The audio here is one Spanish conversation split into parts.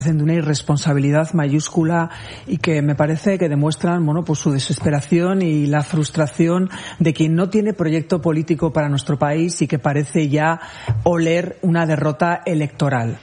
de una irresponsabilidad mayúscula y que me parece que demuestran, bueno, pues su desesperación y la frustración de quien no tiene proyecto político para nuestro país y que parece ya oler una derrota electoral.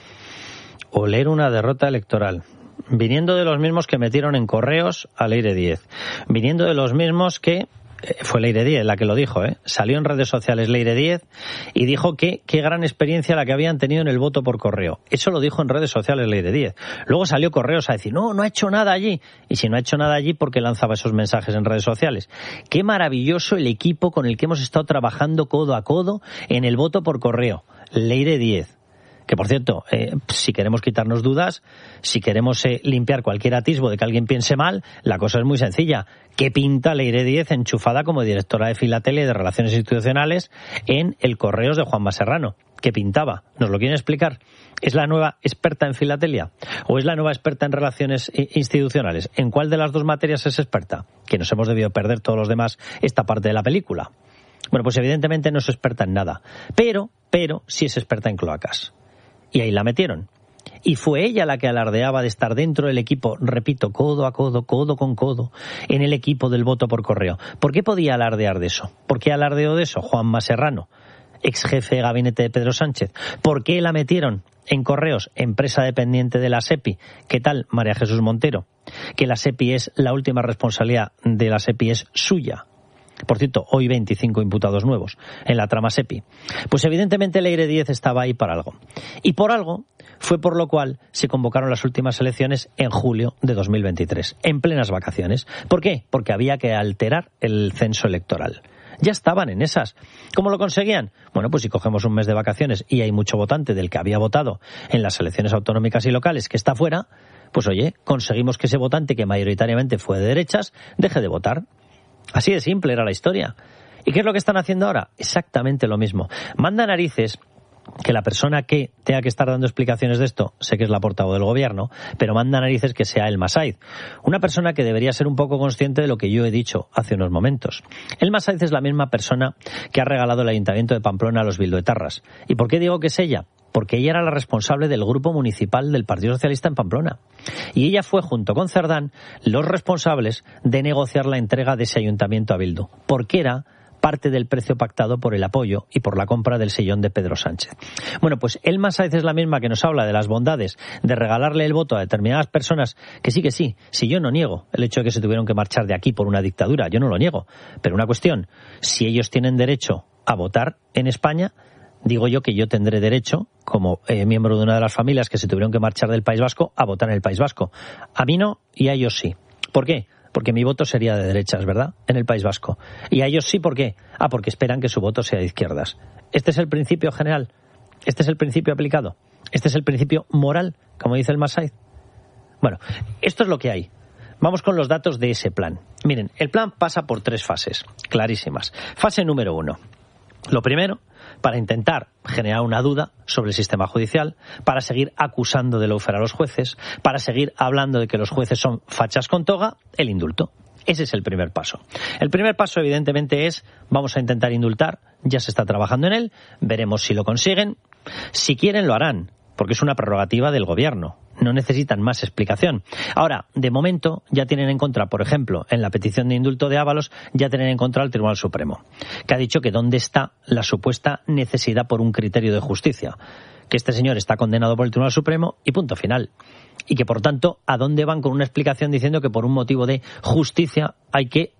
Oler una derrota electoral. Viniendo de los mismos que metieron en correos a Leire Díez. Viniendo de los mismos que... Fue Leire Díez la que lo dijo, Salió en redes sociales Leire Díez y dijo que qué gran experiencia la que habían tenido en el voto por correo. Eso lo dijo en redes sociales Leire Díez. Luego salió Correos a decir, no ha hecho nada allí. Y si no ha hecho nada allí, ¿por qué lanzaba esos mensajes en redes sociales? Qué maravilloso el equipo con el que hemos estado trabajando codo a codo en el voto por correo. Leire Díez. Que, por cierto, si queremos quitarnos dudas, si queremos limpiar cualquier atisbo de que alguien piense mal, la cosa es muy sencilla. ¿Qué pinta Leire Díez enchufada como directora de Filatelia y de Relaciones Institucionales en el Correos de Juanma Serrano? ¿Qué pintaba? ¿Nos lo quieren explicar? ¿Es la nueva experta en filatelia? ¿O es la nueva experta en relaciones institucionales? ¿En cuál de las dos materias es experta? Que nos hemos debido perder todos los demás esta parte de la película. Bueno, pues evidentemente no es experta en nada. Pero sí es experta en cloacas. Y ahí la metieron. Y fue ella la que alardeaba de estar dentro del equipo, repito, codo a codo, codo con codo, en el equipo del voto por correo. ¿Por qué podía alardear de eso? ¿Por qué alardeó de eso Juanma Serrano, ex jefe de gabinete de Pedro Sánchez? ¿Por qué la metieron en Correos, empresa dependiente de la SEPI? ¿Qué tal, María Jesús Montero? Que la SEPI es la última responsabilidad de la SEPI es suya. Por cierto, hoy 25 imputados nuevos en la trama SEPI. Pues evidentemente Leire Díez estaba ahí para algo. Y por algo fue por lo cual se convocaron las últimas elecciones en julio de 2023, en plenas vacaciones. ¿Por qué? Porque había que alterar el censo electoral. Ya estaban en esas. ¿Cómo lo conseguían? Bueno, pues si cogemos un mes de vacaciones y hay mucho votante del que había votado en las elecciones autonómicas y locales que está fuera, pues oye, conseguimos que ese votante que mayoritariamente fue de derechas deje de votar. Así de simple era la historia. ¿Y qué es lo que están haciendo ahora? Exactamente lo mismo. Manda narices que la persona que tenga que estar dando explicaciones de esto, sé que es la portavoz del gobierno, pero manda narices que sea Elma Saiz. Una persona que debería ser un poco consciente de lo que yo he dicho hace unos momentos. Elma Saiz es la misma persona que ha regalado el Ayuntamiento de Pamplona a los bilduetarras. ¿Y por qué digo que es ella? Porque ella era la responsable del grupo municipal del Partido Socialista en Pamplona. Y ella fue, junto con Cerdán, los responsables de negociar la entrega de ese ayuntamiento a Bildu. Porque era parte del precio pactado por el apoyo y por la compra del sillón de Pedro Sánchez. Bueno, pues Elma Saiz es la misma que nos habla de las bondades de regalarle el voto a determinadas personas, que sí, si yo no niego el hecho de que se tuvieron que marchar de aquí por una dictadura, yo no lo niego, pero una cuestión, si ellos tienen derecho a votar en España, digo yo que yo tendré derecho, como miembro de una de las familias que se tuvieron que marchar del País Vasco, a votar en el País Vasco. A mí no y a ellos sí. ¿Por qué? Porque mi voto sería de derechas, ¿verdad?, en el País Vasco. Y a ellos sí, ¿por qué? Porque esperan que su voto sea de izquierdas. Este es el principio general. Este es el principio aplicado. Este es el principio moral, como dice el Saiz. Bueno, esto es lo que hay. Vamos con los datos de ese plan. Miren, el plan pasa por 3 fases, clarísimas. Fase número 1. Lo primero, para intentar generar una duda sobre el sistema judicial, para seguir acusando de lawfare a los jueces, para seguir hablando de que los jueces son fachas con toga, el indulto. Ese es el primer paso. El primer paso, evidentemente, es vamos a intentar indultar, ya se está trabajando en él, veremos si lo consiguen. Si quieren, lo harán, porque es una prerrogativa del gobierno. No necesitan más explicación. Ahora, de momento, ya tienen en contra, por ejemplo, en la petición de indulto de Ábalos, ya tienen en contra al Tribunal Supremo, que ha dicho que dónde está la supuesta necesidad por un criterio de justicia. Que este señor está condenado por el Tribunal Supremo y punto final. Y que, por tanto, ¿a dónde van con una explicación diciendo que por un motivo de justicia hay que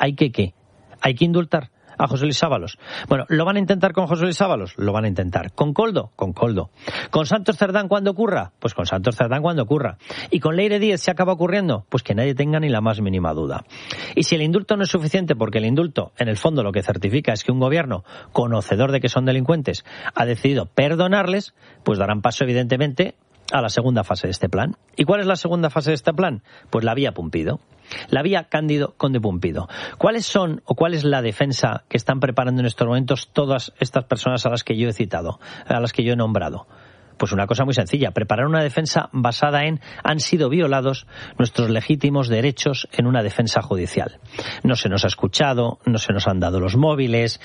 indultar a José Luis Ábalos? Bueno, ¿lo van a intentar con José Luis Ábalos? Lo van a intentar. ¿Con Koldo? Con Koldo. ¿Con Santos Cerdán cuando ocurra? Pues con Santos Cerdán cuando ocurra. ¿Y con Leire Díez se acaba ocurriendo? Pues que nadie tenga ni la más mínima duda. Y si el indulto no es suficiente, porque el indulto, en el fondo, lo que certifica es que un gobierno, conocedor de que son delincuentes, ha decidido perdonarles, pues darán paso, evidentemente, a la segunda fase de este plan. ¿Y cuál es la segunda fase de este plan? Pues la vía Pumpido. La vía Cándido Conde Pumpido. ¿Cuáles son o cuál es la defensa que están preparando en estos momentos todas estas personas a las que yo he citado, a las que yo he nombrado? Pues una cosa muy sencilla, preparar una defensa basada en han sido violados nuestros legítimos derechos en una defensa judicial. No se nos ha escuchado, no se nos han dado los móviles,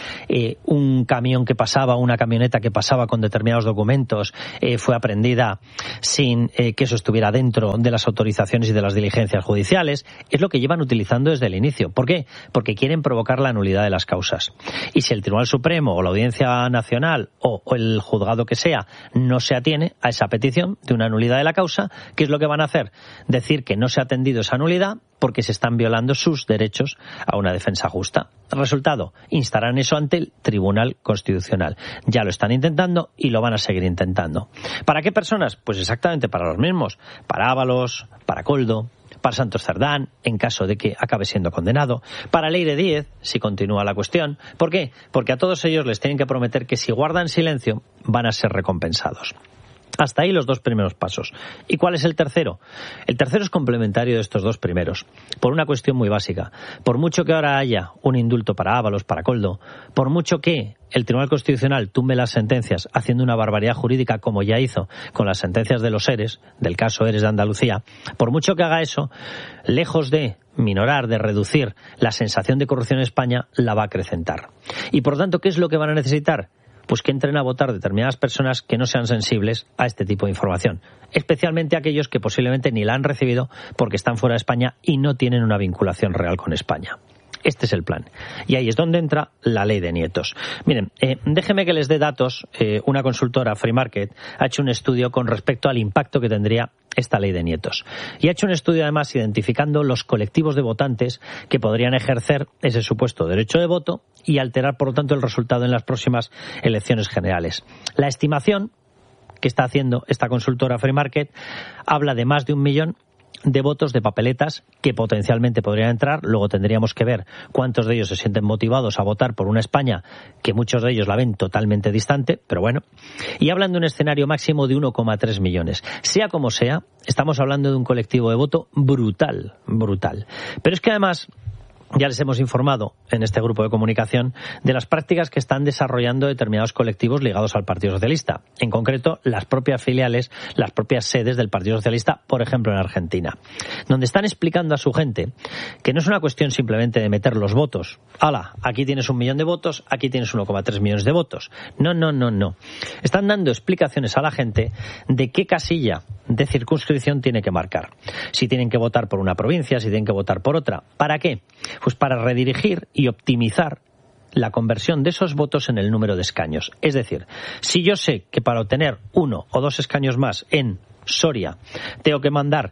un camión que pasaba, una camioneta que pasaba con determinados documentos fue aprehendida sin que eso estuviera dentro de las autorizaciones y de las diligencias judiciales. Es lo que llevan utilizando desde el inicio. ¿Por qué? Porque quieren provocar la nulidad de las causas. Y si el Tribunal Supremo o la Audiencia Nacional o el juzgado que sea no se atiene a esa petición de una nulidad de la causa, ¿qué es lo que van a hacer? Decir que no se ha atendido esa nulidad porque se están violando sus derechos a una defensa justa. Resultado, instarán eso ante el Tribunal Constitucional. Ya lo están intentando y lo van a seguir intentando. ¿Para qué personas? Pues exactamente para los mismos. Para Ábalos, para Koldo, para Santos Cerdán, en caso de que acabe siendo condenado, para Leire Díez, si continúa la cuestión. ¿Por qué? Porque a todos ellos les tienen que prometer que si guardan silencio van a ser recompensados. Hasta ahí los dos primeros pasos. ¿Y cuál es el tercero? El tercero es complementario de estos dos primeros, por una cuestión muy básica. Por mucho que ahora haya un indulto para Ábalos, para Koldo, por mucho que el Tribunal Constitucional tumbe las sentencias haciendo una barbaridad jurídica como ya hizo con las sentencias de los ERES, del caso ERES de Andalucía, por mucho que haga eso, lejos de minorar, de reducir la sensación de corrupción en España, la va a acrecentar. Y por tanto, ¿qué es lo que van a necesitar? Pues que entren a votar determinadas personas que no sean sensibles a este tipo de información, especialmente aquellos que posiblemente ni la han recibido porque están fuera de España y no tienen una vinculación real con España. Este es el plan. Y ahí es donde entra la ley de nietos. Miren, déjenme que les dé datos. Una consultora, Free Market, ha hecho un estudio con respecto al impacto que tendría esta ley de nietos. Y ha hecho un estudio además identificando los colectivos de votantes que podrían ejercer ese supuesto derecho de voto y alterar, por lo tanto, el resultado en las próximas elecciones generales. La estimación que está haciendo esta consultora Free Market habla de más de 1 millón de votos de papeletas que potencialmente podrían entrar. Luego tendríamos que ver cuántos de ellos se sienten motivados a votar por una España que muchos de ellos la ven totalmente distante, pero bueno. Y hablan de un escenario máximo de 1,3 millones. Sea como sea, estamos hablando de un colectivo de voto brutal, brutal. Pero es que además ya les hemos informado en este grupo de comunicación de las prácticas que están desarrollando determinados colectivos ligados al Partido Socialista. En concreto, las propias filiales, las propias sedes del Partido Socialista, por ejemplo, en Argentina, donde están explicando a su gente que no es una cuestión simplemente de meter los votos. ¡Hala! Aquí tienes 1 millón de votos, aquí tienes 1,3 millones de votos. No, no, no, no. Están dando explicaciones a la gente de qué casilla de circunscripción tiene que marcar. Si tienen que votar por una provincia, si tienen que votar por otra. ¿Para qué? Pues para redirigir y optimizar la conversión de esos votos en el número de escaños. Es decir, si yo sé que para obtener 1 o 2 escaños más en Soria tengo que mandar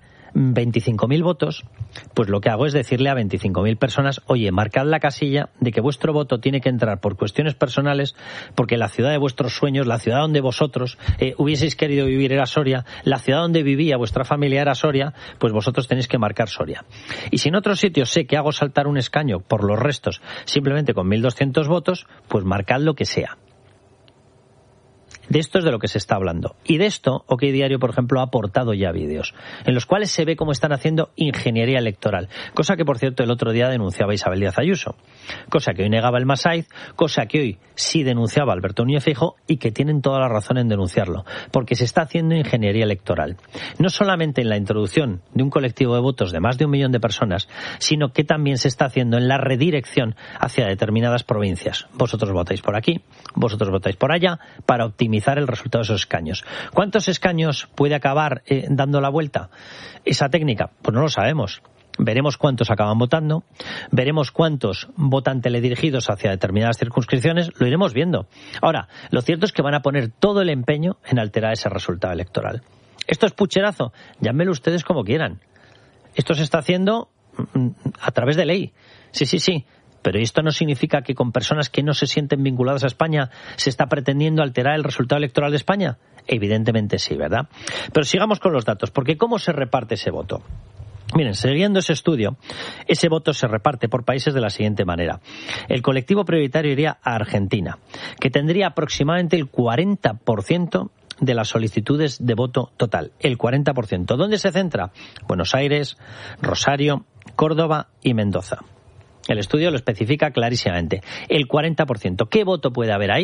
25.000 votos, pues lo que hago es decirle a 25.000 personas, oye, marcad la casilla de que vuestro voto tiene que entrar por cuestiones personales, porque la ciudad de vuestros sueños, la ciudad donde vosotros hubieseis querido vivir era Soria, la ciudad donde vivía vuestra familia era Soria, pues vosotros tenéis que marcar Soria. Y si en otros sitios sé que hago saltar un escaño por los restos simplemente con 1.200 votos, pues marcad lo que sea. De esto es de lo que se está hablando. Y de esto, OK Diario, por ejemplo, ha aportado ya vídeos en los cuales se ve cómo están haciendo ingeniería electoral. Cosa que, por cierto, el otro día denunciaba Isabel Díaz Ayuso. Cosa que hoy negaba el Masaiz, cosa que hoy sí denunciaba Alberto Núñez Feijóo y que tienen toda la razón en denunciarlo. Porque se está haciendo ingeniería electoral. No solamente en la introducción de un colectivo de votos de más de 1 millón de personas, sino que también se está haciendo en la redirección hacia determinadas provincias. Vosotros votáis por aquí, vosotros votáis por allá, para optimizar el resultado de esos escaños. ¿Cuántos escaños puede acabar dando la vuelta esa técnica? Pues no lo sabemos. Veremos cuántos acaban votando, veremos cuántos votan teledirigidos hacia determinadas circunscripciones, lo iremos viendo. Ahora, lo cierto es que van a poner todo el empeño en alterar ese resultado electoral. ¿Esto es pucherazo? Llámenlo ustedes como quieran. Esto se está haciendo a través de ley. Sí. Pero esto no significa que con personas que no se sienten vinculadas a España se está pretendiendo alterar el resultado electoral de España. Evidentemente sí, ¿verdad? Pero sigamos con los datos, porque ¿cómo se reparte ese voto? Miren, siguiendo ese estudio, ese voto se reparte por países de la siguiente manera. El colectivo prioritario iría a Argentina, que tendría aproximadamente el 40% de las solicitudes de voto total. El 40%. ¿Dónde se centra? Buenos Aires, Rosario, Córdoba y Mendoza. El estudio lo especifica clarísimamente. El 40%. ¿Qué voto puede haber ahí?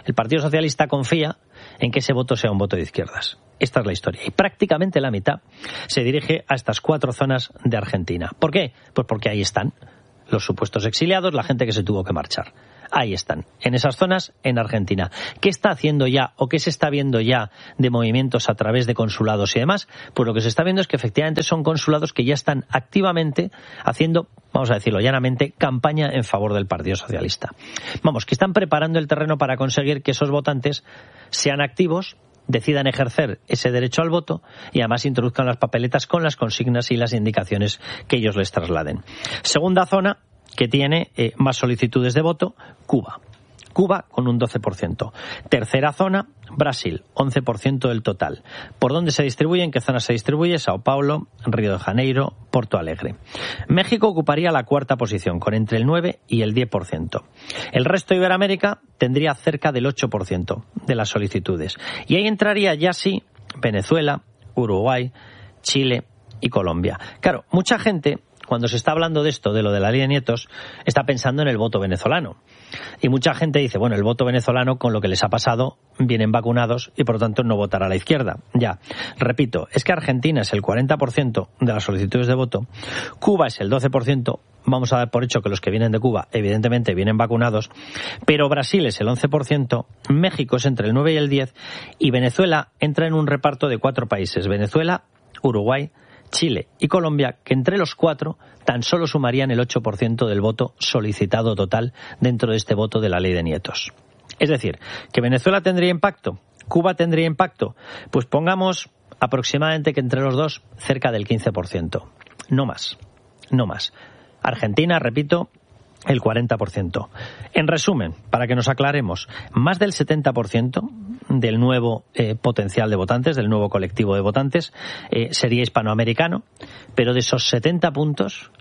el Partido Socialista confía en que ese voto sea un voto de izquierdas. Esta es la historia. Y prácticamente la mitad se dirige a estas 4 zonas de Argentina. ¿Por qué? Pues porque ahí están los supuestos exiliados, la gente que se tuvo que marchar. Ahí están, en esas zonas, en Argentina. ¿Qué está haciendo ya o qué se está viendo ya de movimientos a través de consulados y demás? Pues lo que se está viendo es que efectivamente son consulados que ya están activamente haciendo, vamos a decirlo llanamente, campaña en favor del Partido Socialista. Vamos, que están preparando el terreno para conseguir que esos votantes sean activos, decidan ejercer ese derecho al voto y además introduzcan las papeletas con las consignas y las indicaciones que ellos les trasladen. Segunda zona que tiene más solicitudes de voto, Cuba. Cuba con un 12%. Tercera zona, Brasil, 11% del total. ¿Por dónde se distribuye? ¿En qué zona se distribuye? Sao Paulo, Río de Janeiro, Porto Alegre. México ocuparía la cuarta posición, con entre el 9 y el 10%. El resto de Iberoamérica tendría cerca del 8% de las solicitudes. Y ahí entraría ya sí Venezuela, Uruguay, Chile y Colombia. Claro, mucha gente, cuando se está hablando de esto, de lo de la ley de nietos, está pensando en el voto venezolano. Y mucha gente dice, bueno, el voto venezolano, con lo que les ha pasado, vienen vacunados y por lo tanto no votará a la izquierda. Ya, repito, es que Argentina es el 40% de las solicitudes de voto, Cuba es el 12%, vamos a dar por hecho que los que vienen de Cuba evidentemente vienen vacunados, pero Brasil es el 11%, México es entre el 9 y el 10%, y Venezuela entra en un reparto de 4 países, Venezuela, Uruguay, Chile y Colombia, que entre los 4 tan solo sumarían el 8% del voto solicitado total dentro de este voto de la ley de nietos. Es decir, ¿que Venezuela tendría impacto? ¿Cuba tendría impacto? Pues pongamos aproximadamente que entre los dos cerca del 15%. No más, no más. Argentina, repito, el 40%. En resumen, para que nos aclaremos, más del 70% del nuevo potencial de votantes, del nuevo colectivo de votantes, sería hispanoamericano, pero de esos 70 puntos,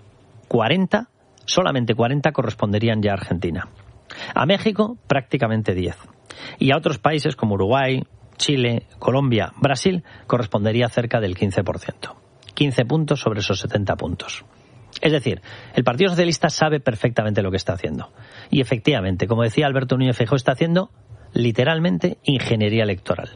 40, solamente 40 corresponderían ya a Argentina. A México, prácticamente 10. Y a otros países como Uruguay, Chile, Colombia, Brasil, correspondería cerca del 15%. 15 puntos sobre esos 70 puntos. Es decir, el Partido Socialista sabe perfectamente lo que está haciendo. Y efectivamente, como decía Alberto Núñez Feijóo, está haciendo literalmente ingeniería electoral.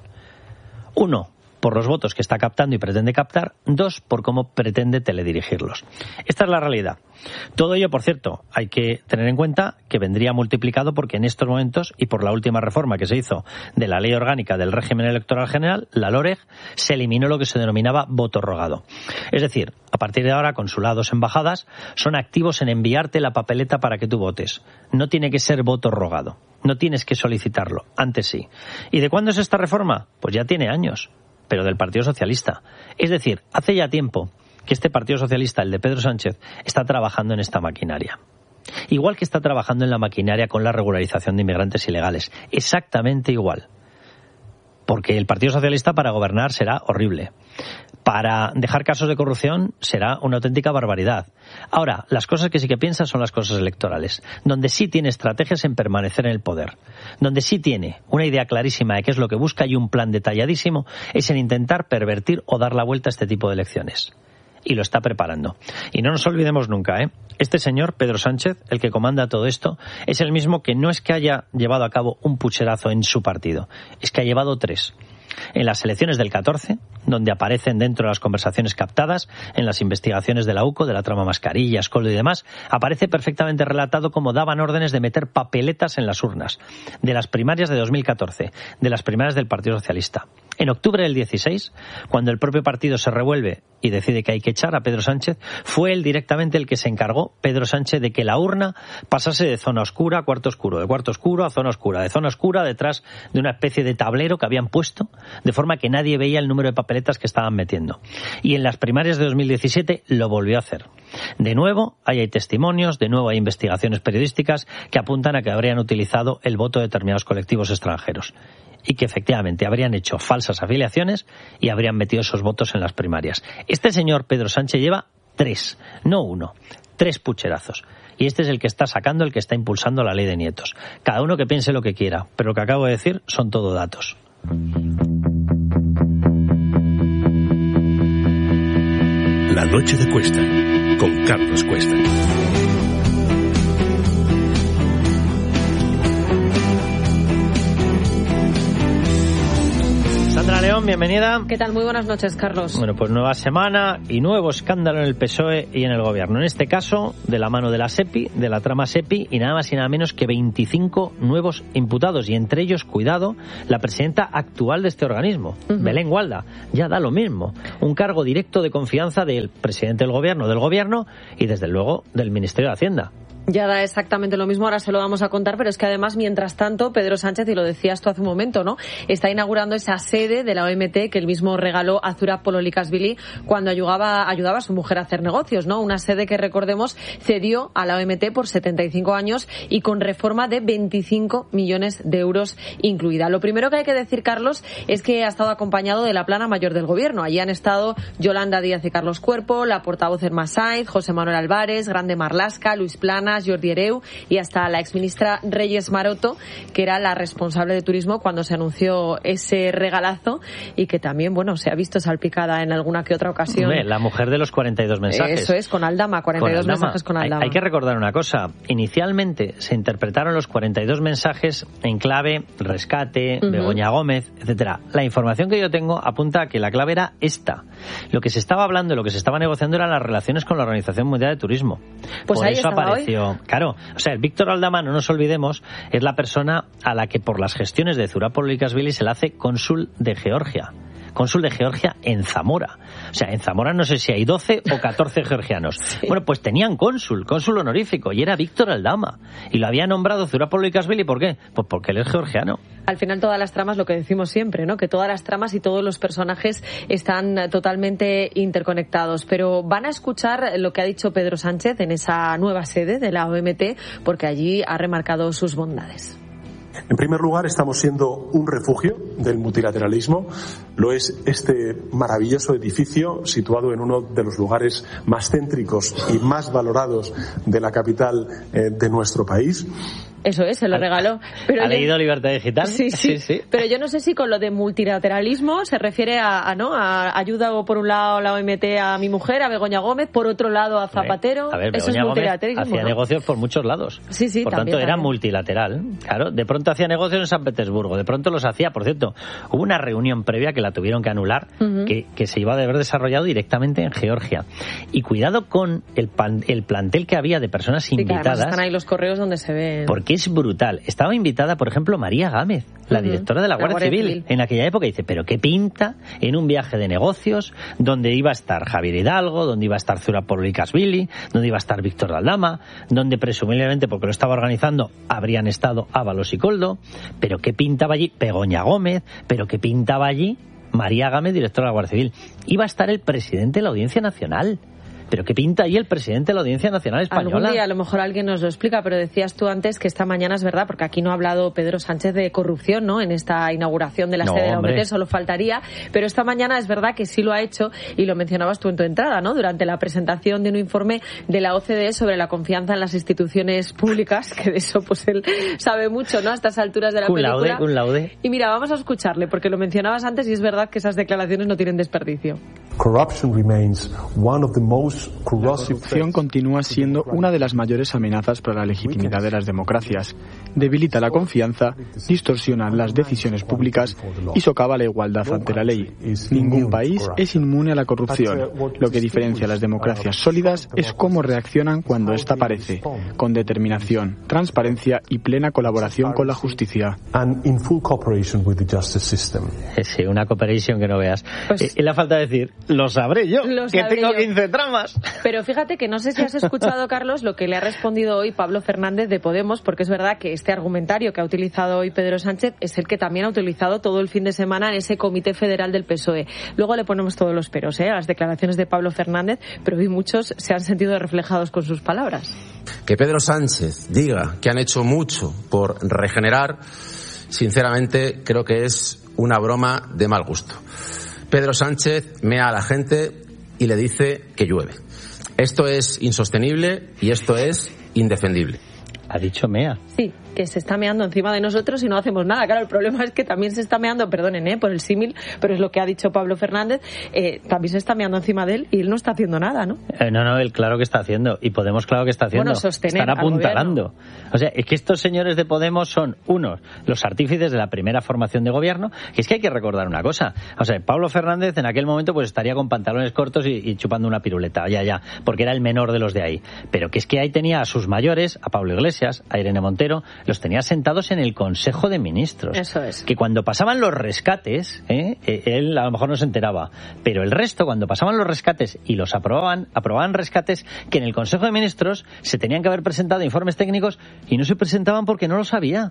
1, por los votos que está captando y pretende captar. 2, por cómo pretende teledirigirlos. Esta es la realidad. Todo ello, por cierto, hay que tener en cuenta que vendría multiplicado porque en estos momentos, y por la última reforma que se hizo de la Ley Orgánica del Régimen Electoral General, la LOREG, se eliminó lo que se denominaba voto rogado. Es decir, a partir de ahora, consulados, embajadas, son activos en enviarte la papeleta para que tú votes. No tiene que ser voto rogado. No tienes que solicitarlo. Antes sí. ¿Y de cuándo es esta reforma? Pues ya tiene años, pero del Partido Socialista. Es decir, hace ya tiempo que este Partido Socialista, el de Pedro Sánchez, está trabajando en esta maquinaria. Igual que está trabajando en la maquinaria con la regularización de inmigrantes ilegales. Exactamente igual. Porque el Partido Socialista para gobernar será horrible. Para dejar casos de corrupción será una auténtica barbaridad. Ahora, las cosas que sí que piensa son las cosas electorales, donde sí tiene estrategias en permanecer en el poder, donde sí tiene una idea clarísima de qué es lo que busca y un plan detalladísimo es en intentar pervertir o dar la vuelta a este tipo de elecciones. Y lo está preparando. Y no nos olvidemos nunca, este señor, Pedro Sánchez, el que comanda todo esto, es el mismo que no es que haya llevado a cabo un pucherazo en su partido, es que ha llevado 3. En las elecciones del 14, donde aparecen dentro de las conversaciones captadas, en las investigaciones de la UCO, de la trama Mascarillas, Coldo y demás, aparece perfectamente relatado cómo daban órdenes de meter papeletas en las urnas, de las primarias de 2014, de las primarias del Partido Socialista. En octubre del 16, cuando el propio partido se revuelve y decide que hay que echar a Pedro Sánchez, fue él directamente el que se encargó, Pedro Sánchez, de que la urna pasase de zona oscura a cuarto oscuro, de cuarto oscuro a zona oscura, de zona oscura detrás de una especie de tablero que habían puesto, de forma que nadie veía el número de papeletas que estaban metiendo. Y en las primarias de 2017 lo volvió a hacer. De nuevo, ahí hay testimonios, de nuevo hay investigaciones periodísticas que apuntan a que habrían utilizado el voto de determinados colectivos extranjeros. Y que efectivamente habrían hecho falsas afiliaciones y habrían metido esos votos en las primarias. Este señor Pedro Sánchez lleva 3, no 1, 3 pucherazos. Y este es el que está sacando, el que está impulsando la ley de nietos. Cada uno que piense lo que quiera, pero lo que acabo de decir son todo datos. La noche de Cuesta, con Carlos Cuesta. León, bienvenida. ¿Qué tal? Muy buenas noches, Carlos. Bueno, pues nueva semana y nuevo escándalo en el PSOE y en el Gobierno. En este caso, de la mano de la SEPI, de la trama SEPI, y nada más y nada menos que 25 nuevos imputados. Y entre ellos, cuidado, la presidenta actual de este organismo, Belén Gualda. Ya da lo mismo. Un cargo directo de confianza del presidente del Gobierno y, desde luego, del Ministerio de Hacienda. Ya da exactamente lo mismo, ahora se lo vamos a contar, pero es que además, mientras tanto, Pedro Sánchez, y lo decías tú hace un momento, ¿no?, está inaugurando esa sede de la OMT que él mismo regaló a Zurab Pololikashvili cuando ayudaba a su mujer a hacer negocios, ¿no? Una sede que, recordemos, cedió a la OMT por 75 años y con reforma de 25 millones de euros incluida. Lo primero que hay que decir, Carlos, es que ha estado acompañado de la plana mayor del Gobierno. Allí han estado Yolanda Díaz y Carlos Cuerpo, la portavoz Irma Sainz, José Manuel Álvarez, Grande Marlaska, Luis Planas, Jordi Hereu y hasta la exministra Reyes Maroto, que era la responsable de turismo cuando se anunció ese regalazo y que también, bueno, se ha visto salpicada en alguna que otra ocasión. La mujer de los 42 mensajes. Eso es, con Aldama, 42 mensajes con Aldama. Hay que recordar una cosa. Inicialmente se interpretaron los 42 mensajes en clave rescate, Begoña Gómez, etcétera. La información que yo tengo apunta a que la clave era esta. Lo que se estaba hablando, lo que se estaba negociando eran las relaciones con la Organización Mundial de Turismo. Pues por ahí eso apareció. Hoy. Claro, o sea, el Víctor Aldama, no nos olvidemos, es la persona a la que por las gestiones de Zurab Pololikashvili se le hace cónsul de Georgia. Cónsul de Georgia en Zamora. O sea, en Zamora no sé si hay 12 o 14 georgianos. Sí. Bueno, pues tenían cónsul honorífico, y era Víctor Aldama. Y lo había nombrado Zurab Pololikashvili, ¿por qué? Pues porque él es georgiano. Al final todas las tramas, lo que decimos siempre, ¿no?, que todas las tramas y todos los personajes están totalmente interconectados. Pero van a escuchar lo que ha dicho Pedro Sánchez en esa nueva sede de la OMT, porque allí ha remarcado sus bondades. En primer lugar, estamos siendo un refugio del multilateralismo. Lo es este maravilloso edificio situado en uno de los lugares más céntricos y más valorados de la capital de nuestro país. Eso es, se lo regaló. Pero ¿Ha leído Libertad Digital? Sí. Pero yo no sé si con lo de multilateralismo se refiere a ayuda por un lado la OMT a mi mujer, a Begoña Gómez, por otro lado a Zapatero. A ver, eso Begoña es multilateralismo. Gómez hacía negocios por muchos lados. Sí, por tanto, era multilateral. Claro, de pronto hacía negocios en San Petersburgo, de pronto los hacía, por cierto, hubo una reunión previa que la tuvieron que anular, que se iba a haber desarrollado directamente en Georgia. Y cuidado con el plantel que había de personas invitadas. Que además están ahí los correos donde se ven. Porque es brutal. Estaba invitada, por ejemplo, María Gámez, la directora de la Guardia Civil, en aquella época. Y dice, pero qué pinta en un viaje de negocios donde iba a estar Javier Hidalgo, donde iba a estar Zurab Pololikashvili, donde iba a estar Víctor Aldama, donde presumiblemente, porque lo estaba organizando, habrían estado Ábalos y Koldo. Pero qué pintaba allí Begoña Gómez, pero qué pintaba allí María Gámez, directora de la Guardia Civil. Iba a estar el presidente de la Audiencia Nacional. ¿Pero qué pinta ahí el presidente de la Audiencia Nacional Española? Algún día a lo mejor alguien nos lo explica, pero decías tú antes que esta mañana es verdad, porque aquí no ha hablado Pedro Sánchez de corrupción, ¿no?, en esta inauguración de la sede de la OMT, solo faltaría, pero esta mañana es verdad que sí lo ha hecho, y lo mencionabas tú en tu entrada, ¿no?, durante la presentación de un informe de la OCDE sobre la confianza en las instituciones públicas, que de eso pues él sabe mucho, ¿no?, a estas alturas de la película. Cum laude. Y mira, vamos a escucharle, porque lo mencionabas antes y es verdad que esas declaraciones no tienen desperdicio. La corrupción continúa siendo una de las mayores amenazas para la legitimidad de las democracias. Debilita la confianza, distorsiona las decisiones públicas y socava la igualdad ante la ley. Ningún país es inmune a la corrupción. Lo que diferencia a las democracias sólidas es cómo reaccionan cuando ésta aparece, con determinación, transparencia y plena colaboración con la justicia. Sí, una cooperation que no veas. Pues, y la falta decir, lo sabré yo, que tengo 15 tramas. Pero fíjate que no sé si has escuchado, Carlos, lo que le ha respondido hoy Pablo Fernández de Podemos, porque es verdad que este argumentario que ha utilizado hoy Pedro Sánchez es el que también ha utilizado todo el fin de semana en ese Comité Federal del PSOE. Luego le ponemos todos los peros a las declaraciones de Pablo Fernández, pero hoy muchos se han sentido reflejados con sus palabras. Que Pedro Sánchez diga que han hecho mucho por regenerar, sinceramente creo que es una broma de mal gusto. Pedro Sánchez mea a la gente y le dice que llueve. Esto es insostenible y esto es indefendible. ¿Ha dicho mea? Sí. que se está meando encima de nosotros y no hacemos nada. Claro, el problema es que también se está meando, perdonen por el símil, pero es lo que ha dicho Pablo Fernández, también se está meando encima de él y él no está haciendo nada, ¿no? No, él claro que está haciendo, y Podemos claro que está haciendo. Bueno, sostener están apuntalando. O sea, es que estos señores de Podemos son unos, los artífices de la primera formación de gobierno, y es que hay que recordar una cosa. O sea, Pablo Fernández en aquel momento pues estaría con pantalones cortos y chupando una piruleta, ya, porque era el menor de los de ahí. Pero que es que ahí tenía a sus mayores, a Pablo Iglesias, a Irene Montero, los tenía sentados en el Consejo de Ministros. Eso es. Que cuando pasaban los rescates, él a lo mejor no se enteraba, pero el resto, cuando pasaban los rescates y los aprobaban rescates que en el Consejo de Ministros se tenían que haber presentado informes técnicos y no se presentaban porque no lo sabía.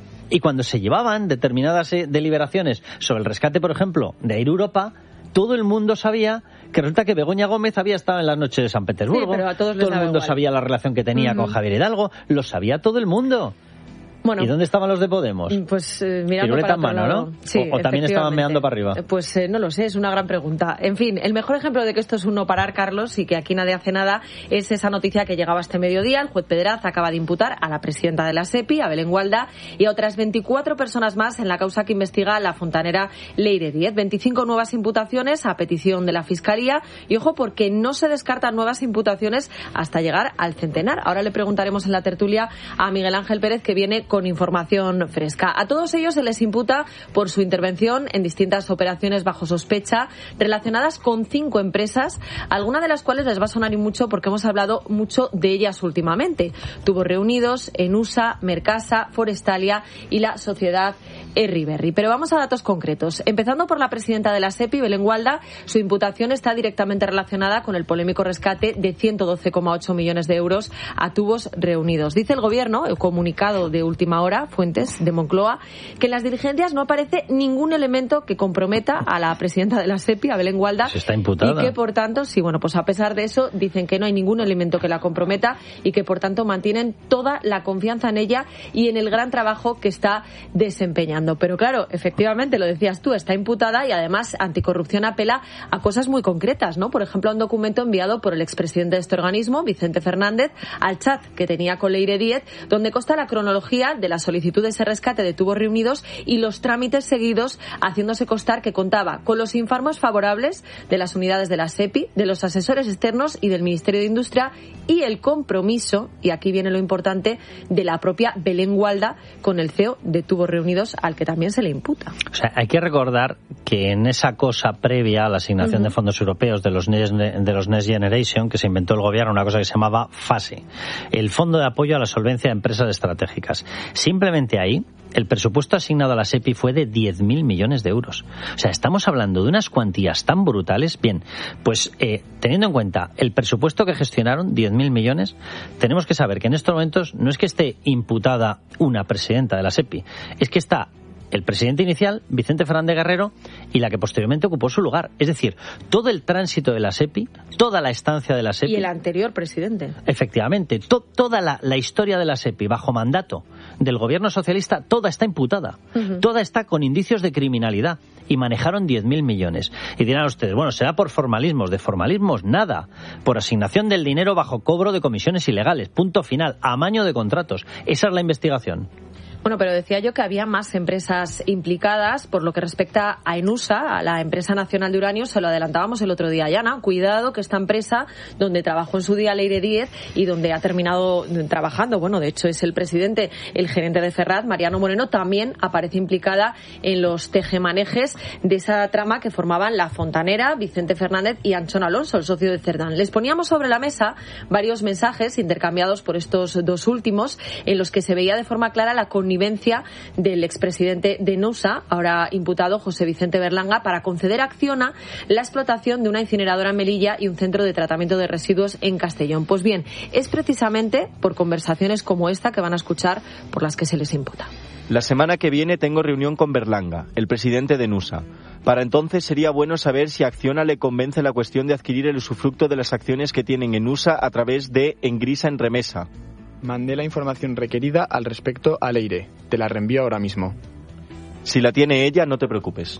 Y cuando se llevaban determinadas deliberaciones sobre el rescate, por ejemplo, de Air Europa, todo el mundo sabía que resulta que Begoña Gómez había estado en las noches de San Petersburgo. Sí, pero a todos todo el mundo igual. sabía la relación que tenía con Javier Hidalgo, lo sabía todo el mundo. Bueno, ¿y dónde estaban los de Podemos? Pues mirando piruleta para en mano, lado, ¿no? Sí, o también estaban meando para arriba. Pues no lo sé, es una gran pregunta. En fin, el mejor ejemplo de que esto es un no parar, Carlos, y que aquí nadie hace nada, es esa noticia que llegaba este mediodía. El juez Pedraz acaba de imputar a la presidenta de la SEPI, a Belén Gualda, y a otras 24 personas más en la causa que investiga la fontanera Leire Díez. 25 nuevas imputaciones a petición de la Fiscalía, y ojo, porque no se descartan nuevas imputaciones hasta llegar al centenar. Ahora le preguntaremos en la tertulia a Miguel Ángel Pérez, que viene con información fresca. A todos ellos se les imputa por su intervención en distintas operaciones bajo sospecha relacionadas con 5 empresas, algunas de las cuales les va a sonar y mucho porque hemos hablado mucho de ellas últimamente. Tubos Reunidos, Enusa, Mercasa, Forestalia y la sociedad Erriberri. Pero vamos a datos concretos. Empezando por la presidenta de la SEPI, Belén Gualda, su imputación está directamente relacionada con el polémico rescate de 112,8 millones de euros a Tubos Reunidos. Dice el Gobierno, el comunicado de última hora, fuentes de Moncloa, que en las diligencias no aparece ningún elemento que comprometa a la presidenta de la SEPI, a Belén Gualda. Se está imputada. Y que, por tanto, pues a pesar de eso, dicen que no hay ningún elemento que la comprometa y que, por tanto, mantienen toda la confianza en ella y en el gran trabajo que está desempeñando. Pero claro, efectivamente, lo decías tú, está imputada y además Anticorrupción apela a cosas muy concretas, ¿no? Por ejemplo, a un documento enviado por el expresidente de este organismo, Vicente Fernández, al chat que tenía con Leire Díez, donde consta la cronología de la solicitud de ese rescate de Tubos Reunidos y los trámites seguidos, haciéndose constar que contaba con los informes favorables de las unidades de la SEPI, de los asesores externos y del Ministerio de Industria y el compromiso, y aquí viene lo importante, de la propia Belén Gualda con el CEO de Tubos Reunidos, al que también se le imputa. O sea, hay que recordar que en esa cosa previa a la asignación de fondos europeos de los Next Generation, que se inventó el gobierno, una cosa que se llamaba FASE, el Fondo de Apoyo a la Solvencia de Empresas Estratégicas. Simplemente ahí, el presupuesto asignado a la SEPI fue de 10.000 millones de euros. O sea, estamos hablando de unas cuantías tan brutales. Bien, pues teniendo en cuenta el presupuesto que gestionaron, 10.000 millones, tenemos que saber que en estos momentos no es que esté imputada una presidenta de la SEPI, es que está el presidente inicial, Vicente Fernández Guerrero, y la que posteriormente ocupó su lugar. Es decir, todo el tránsito de la SEPI, toda la estancia de la SEPI... Y el anterior presidente. Efectivamente, toda la historia de la SEPI bajo mandato del gobierno socialista, toda está imputada. Toda está con indicios de criminalidad. Y manejaron 10.000 millones. Y dirán ustedes, bueno, será por formalismos. De formalismos, nada. Por asignación del dinero bajo cobro de comisiones ilegales. Punto final. Amaño de contratos. Esa es la investigación. Bueno, pero decía yo que había más empresas implicadas. Por lo que respecta a Enusa, a la empresa nacional de uranio, se lo adelantábamos el otro día, Yana. Cuidado, que esta empresa, donde trabajó en su día Leire Díez y donde ha terminado trabajando, bueno, de hecho es el presidente, el gerente de Ferraz, Mariano Moreno, también aparece implicada en los tejemanejes de esa trama que formaban La Fontanera, Vicente Fernández y Anchón Alonso, el socio de Cerdán. Les poníamos sobre la mesa varios mensajes intercambiados por estos dos últimos, en los que se veía de forma clara la connivencia del expresidente de Enusa, ahora imputado José Vicente Berlanga, para conceder a Acciona la explotación de una incineradora en Melilla y un centro de tratamiento de residuos en Castellón. Pues bien, es precisamente por conversaciones como esta que van a escuchar por las que se les imputa. La semana que viene tengo reunión con Berlanga, el presidente de Enusa. Para entonces sería bueno saber si a Acciona le convence la cuestión de adquirir el usufructo de las acciones que tienen en Enusa a través de Engrisa en Remesa. Mandé la información requerida al respecto a Leire. Te la reenvío ahora mismo. Si la tiene ella, no te preocupes.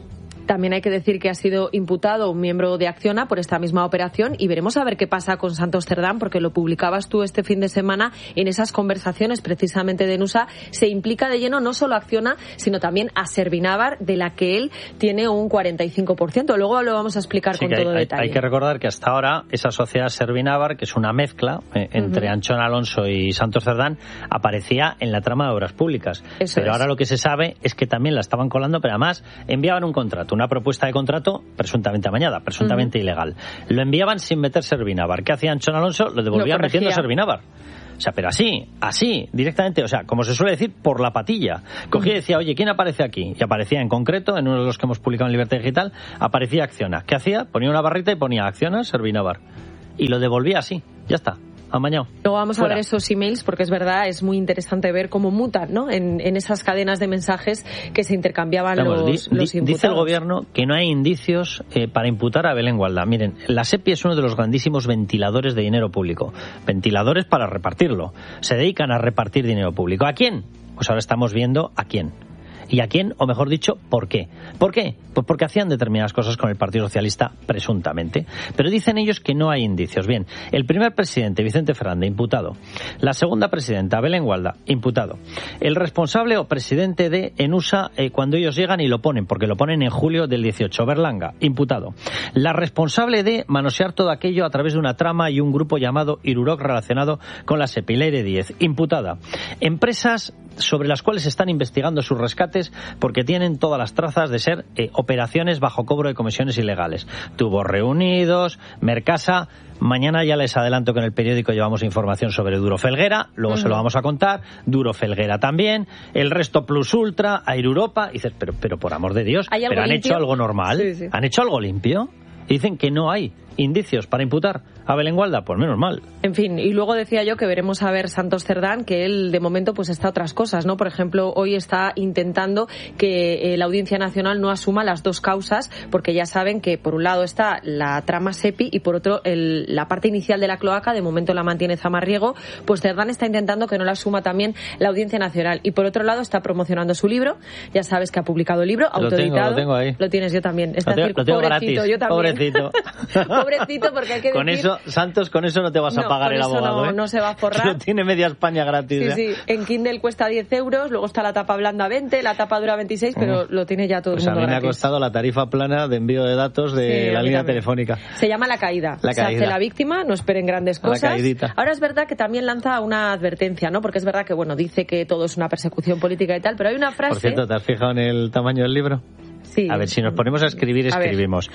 También hay que decir que ha sido imputado un miembro de Acciona por esta misma operación y veremos a ver qué pasa con Santos Cerdán, porque lo publicabas tú este fin de semana en esas conversaciones precisamente de Nusa. Se implica de lleno no solo a Acciona, sino también a Servinavar, de la que él tiene un 45%. Luego lo vamos a explicar con todo detalle. Hay que recordar que hasta ahora esa sociedad Servinavar, que es una mezcla entre Anchón Alonso y Santos Cerdán, aparecía en la trama de obras públicas. Pero ahora lo que se sabe es que también la estaban colando, pero además enviaban un contrato, una propuesta de contrato presuntamente amañada, presuntamente ilegal. Lo enviaban sin meter Servinavar. ¿Qué hacía Anchón Alonso? Lo devolvían metiendo Servinavar. O sea, pero así, directamente, o sea, como se suele decir, por la patilla. Cogía y decía, oye, ¿quién aparece aquí? Y aparecía en concreto, en uno de los que hemos publicado en Libertad Digital, aparecía Acciona. ¿Qué hacía? Ponía una barrita y ponía Acciona, Servinavar. Y lo devolvía así, ya está. Amañado. Luego vamos a ver esos emails, porque es verdad, es muy interesante ver cómo mutan, ¿no? En esas cadenas de mensajes que se intercambiaban los imputados. Dice el gobierno que no hay indicios para imputar a Belén Gualda. Miren, la SEPI es uno de los grandísimos ventiladores de dinero público. Ventiladores para repartirlo. Se dedican a repartir dinero público. ¿A quién? Pues ahora estamos viendo a quién. ¿Y a quién? O mejor dicho, ¿por qué? ¿Por qué? Pues porque hacían determinadas cosas con el Partido Socialista, presuntamente. Pero dicen ellos que no hay indicios. Bien, el primer presidente, Vicente Fernández, imputado. La segunda presidenta, Belén Gualda, imputado. El responsable o presidente de Enusa, cuando ellos llegan y lo ponen, porque lo ponen en julio del 18, Berlanga, imputado. La responsable de manosear todo aquello a través de una trama y un grupo llamado Iruroc relacionado con la SEPI, Leire Díez, imputada. Empresas sobre las cuales están investigando sus rescates porque tienen todas las trazas de ser operaciones bajo cobro de comisiones ilegales. Tubos Reunidos, Mercasa. Mañana ya les adelanto que en el periódico llevamos información sobre Duro Felguera, luego se lo vamos a contar, Duro Felguera también, el resto Plus Ultra, Air Europa. Y dices, pero por amor de Dios, ¿pero han hecho algo normal? Sí. ¿Han hecho algo limpio? Y dicen que no hay indicios para imputar a Belén Gualda, pues menos mal. En fin, y luego decía yo que veremos a ver Santos Cerdán, que él de momento pues está a otras cosas, ¿no? Por ejemplo, hoy está intentando que la Audiencia Nacional no asuma las dos causas, porque ya saben que por un lado está la trama SEPI y por otro la parte inicial de la cloaca, de momento la mantiene Zamarriego, pues Cerdán está intentando que no la asuma también la Audiencia Nacional. Y por otro lado está promocionando su libro, ya sabes que ha publicado el libro, autoeditado. Lo tengo ahí. Lo tienes, yo también. Lo tengo gratis, yo también. pobrecito. Pobrecito, porque hay que con decir... Eso, Santos, con eso no te vas a pagar el abogado, no se va a forrar. Lo tiene media España gratis. Sí, en Kindle cuesta 10 euros, luego está la tapa blanda 20, la tapa dura 26, pero lo tiene ya todo el mundo a mí gratis. Me ha costado la tarifa plana de envío de datos de la línea telefónica. Se llama La Caída. Se hace la víctima, no esperen grandes cosas. La caidita. Ahora es verdad que también lanza una advertencia, ¿no? Porque es verdad que, dice que todo es una persecución política y tal, pero hay una frase... Por cierto, ¿te has fijado en el tamaño del libro? Sí. A ver, si nos ponemos a escribir, escribimos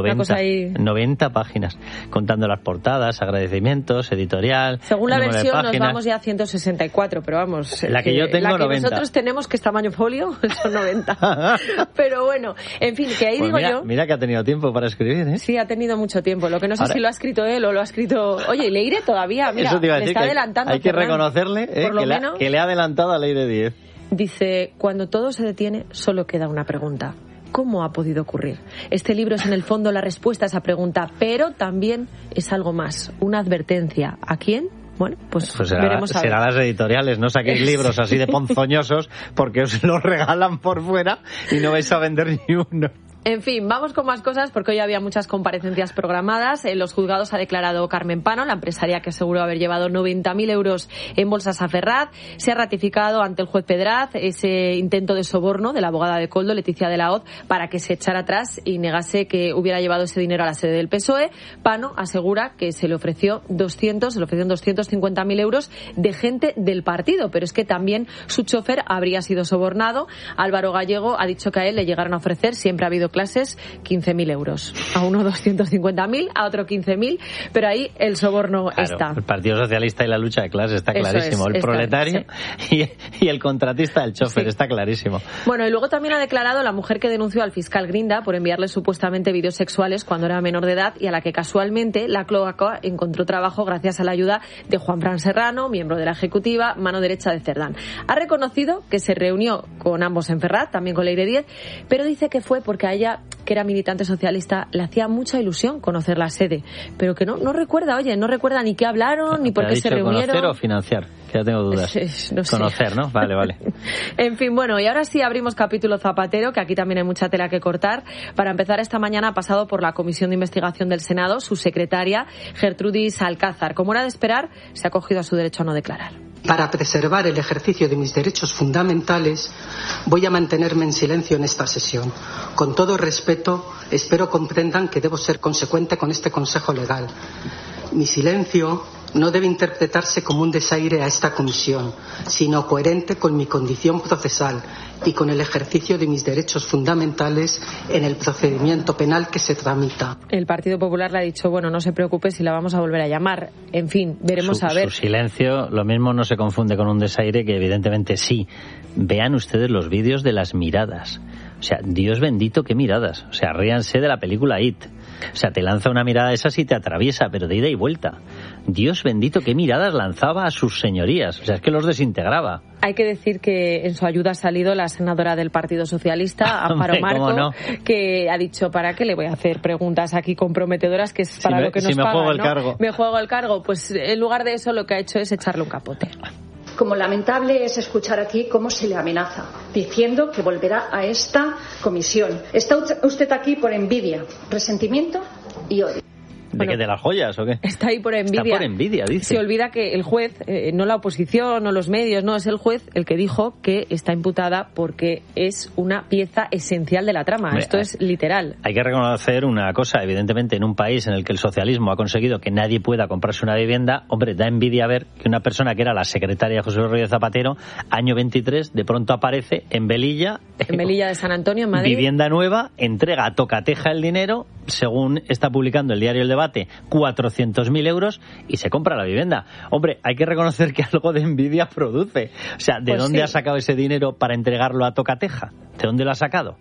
90 páginas, contando las portadas, agradecimientos, editorial. Según la versión nos vamos ya a 164, pero vamos. La que yo tengo, la que 90. Nosotros tenemos, que es tamaño folio, son 90. Pero bueno, en fin, que ahí pues digo mira, yo... Mira que ha tenido tiempo para escribir, ¿eh? Sí, ha tenido mucho tiempo. Lo que no sé si lo ha escrito él o lo ha escrito... Oye, Leire todavía, mira, eso te iba a le decir, está que adelantando. Hay que reconocerle que le ha adelantado a Leire 10. Dice, cuando todo se detiene, solo queda una pregunta. ¿Cómo ha podido ocurrir? Este libro es en el fondo la respuesta a esa pregunta, pero también es algo más, una advertencia. ¿A quién? Bueno, pues veremos a ver. Serán las editoriales, no saquéis libros así de ponzoñosos porque os los regalan por fuera y no vais a vender ni uno. En fin, vamos con más cosas porque hoy había muchas comparecencias programadas. En los juzgados ha declarado Carmen Pano, la empresaria que aseguró haber llevado 90.000 euros en bolsas a Ferraz. Se ha ratificado ante el juez Pedraz ese intento de soborno de la abogada de Koldo, Leticia de la Hoz, para que se echara atrás y negase que hubiera llevado ese dinero a la sede del PSOE. Pano asegura que se le ofrecieron 250.000 euros de gente del partido, pero es que también su chofer habría sido sobornado. Álvaro Gallego ha dicho que a él le llegaron a ofrecer, siempre ha habido clases, 15.000 euros. A uno 250.000, a otro 15.000, pero ahí el soborno está. El Partido Socialista y la lucha de clases está clarísimo. El proletario y el contratista del chofer está clarísimo. Bueno, y luego también ha declarado la mujer que denunció al fiscal Grinda por enviarle supuestamente vídeos sexuales cuando era menor de edad y a la que casualmente la cloaca encontró trabajo gracias a la ayuda de Juanfran Serrano, miembro de la ejecutiva, mano derecha de Cerdán. Ha reconocido que se reunió con ambos en Ferraz, también con Leire Díez, pero dice que fue porque a ella ella, que era militante socialista, le hacía mucha ilusión conocer la sede, pero que no recuerda, no recuerda ni qué hablaron, ni por qué se reunieron. ¿Conocer o financiar? Que ya tengo dudas. No sé. Conocer, ¿no? Vale. En fin, bueno, y ahora sí abrimos capítulo Zapatero, que aquí también hay mucha tela que cortar. Para empezar, esta mañana ha pasado por la Comisión de Investigación del Senado su secretaria, Gertrudis Alcázar. Como era de esperar, se ha acogido a su derecho a no declarar. Para preservar el ejercicio de mis derechos fundamentales, voy a mantenerme en silencio en esta sesión. Con todo respeto, espero comprendan que debo ser consecuente con este consejo legal. Mi silencio no debe interpretarse como un desaire a esta comisión, sino coherente con mi condición procesal y con el ejercicio de mis derechos fundamentales en el procedimiento penal que se tramita. El Partido Popular le ha dicho, no se preocupe si la vamos a volver a llamar. En fin, veremos a ver. Su silencio, lo mismo no se confunde con un desaire, que evidentemente sí. Vean ustedes los vídeos de las miradas. O sea, Dios bendito, qué miradas. O sea, ríanse de la película It. O sea, te lanza una mirada esa y te atraviesa, pero de ida y vuelta. Dios bendito, qué miradas lanzaba a sus señorías. O sea, es que los desintegraba. Hay que decir que en su ayuda ha salido la senadora del Partido Socialista, Amparo Marco, que ha dicho, ¿para qué le voy a hacer preguntas aquí comprometedoras, que es para lo que nos pagan, juego el cargo. Me juego el cargo. Pues en lugar de eso lo que ha hecho es echarle un capote. Como lamentable es escuchar aquí cómo se le amenaza, diciendo que volverá a esta comisión. Está usted aquí por envidia, resentimiento y odio. ¿De qué? ¿De las joyas o qué? Está ahí por envidia. Está por envidia, dice. Se olvida que el juez, no la oposición, no los medios, no, es el juez el que dijo que está imputada porque es una pieza esencial de la trama. Hombre, esto es literal. Hay que reconocer una cosa, evidentemente, en un país en el que el socialismo ha conseguido que nadie pueda comprarse una vivienda, hombre, da envidia ver que una persona que era la secretaria de José Luis Rodríguez Zapatero, año 23, de pronto aparece en Velilla. En Velilla de San Antonio, en Madrid. Vivienda nueva, entrega a tocateja el dinero, según está publicando el diario El Debate, 400.000 euros y se compra la vivienda. Hombre, hay que reconocer que algo de envidia produce. O sea, ¿de dónde ha sacado ese dinero para entregarlo a tocateja? ¿De dónde lo ha sacado?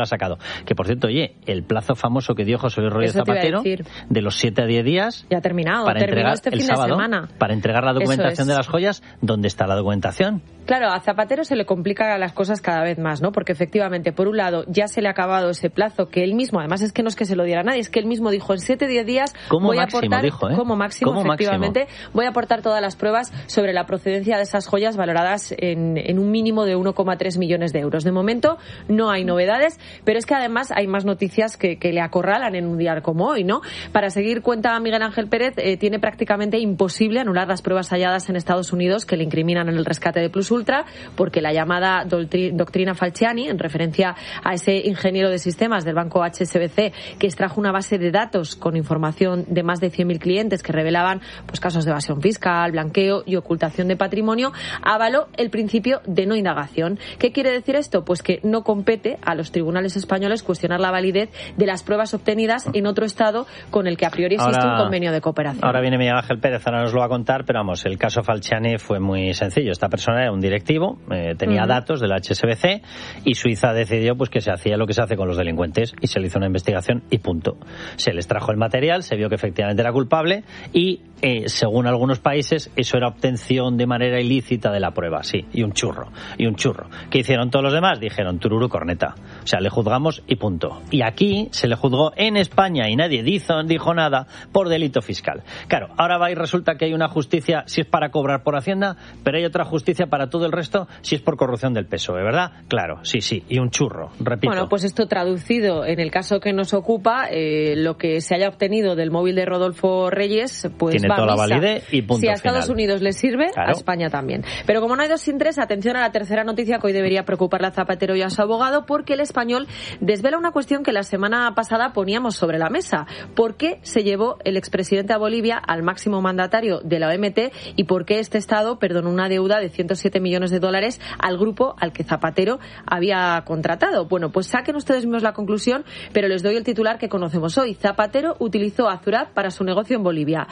Que, por cierto, el plazo famoso que dio José Luis Rodríguez Zapatero, de los 7 a 10 días... Ya ha terminado. Para entregar este fin el sábado, de semana. Para entregar la documentación de las joyas. ¿Dónde está la documentación? Claro, a Zapatero se le complican las cosas cada vez más, ¿no? Porque efectivamente, por un lado, ya se le ha acabado ese plazo que él mismo, además es que no es que se lo diera a nadie, es que él mismo dijo, en 7-10 días voy a aportar, como máximo, efectivamente, voy a aportar todas las pruebas sobre la procedencia de esas joyas valoradas en un mínimo de 1,3 millones de euros. De momento no hay novedades, pero es que además hay más noticias que le acorralan en un día como hoy, ¿no? Para seguir, cuenta Miguel Ángel Pérez, tiene prácticamente imposible anular las pruebas halladas en Estados Unidos que le incriminan en el rescate de Plus Ultra, porque la llamada doctrina Falciani, en referencia a ese ingeniero de sistemas del banco HSBC que extrajo una base de datos con información de más de 100.000 clientes que revelaban casos de evasión fiscal, blanqueo y ocultación de patrimonio, avaló el principio de no indagación. ¿Qué quiere decir esto? Pues que no compete a los tribunales españoles cuestionar la validez de las pruebas obtenidas en otro estado con el que a priori existe un convenio de cooperación. Ahora viene Miguel Ángel Pérez, ahora nos lo va a contar, pero vamos, el caso Falciani fue muy sencillo. Esta persona era un directivo, tenía datos del HSBC y Suiza decidió que se hacía lo que se hace con los delincuentes y se le hizo una investigación y punto. Se les trajo el material, se vio que efectivamente era culpable y según algunos países eso era obtención de manera ilícita de la prueba, sí, y un churro. ¿Qué hicieron todos los demás? Dijeron tururú corneta. O sea, le juzgamos y punto. Y aquí se le juzgó en España y nadie dijo nada por delito fiscal. Claro, ahora va y resulta que hay una justicia si es para cobrar por Hacienda, pero hay otra justicia para todo el resto si es por corrupción del PSOE, ¿verdad? Claro, sí, y un churro, repito. Bueno, pues esto traducido en el caso que nos ocupa, lo que se haya obtenido del móvil de Rodolfo Reyes, pues tiene va toda a misa. La validez y punto Si a Estados final. Unidos le sirve, claro, a España también. Pero como no hay dos sin tres, atención a la tercera noticia que hoy debería preocuparle a Zapatero y a su abogado, porque el Español desvela una cuestión que la semana pasada poníamos sobre la mesa. ¿Por qué se llevó el expresidente a Bolivia al máximo mandatario de la OMT y por qué este Estado perdonó una deuda de 107 millones de dólares al grupo al que Zapatero había contratado? Bueno, pues saquen ustedes mismos la conclusión, pero les doy el titular que conocemos hoy. Zapatero utilizó a Zurat para su negocio en Bolivia. Logró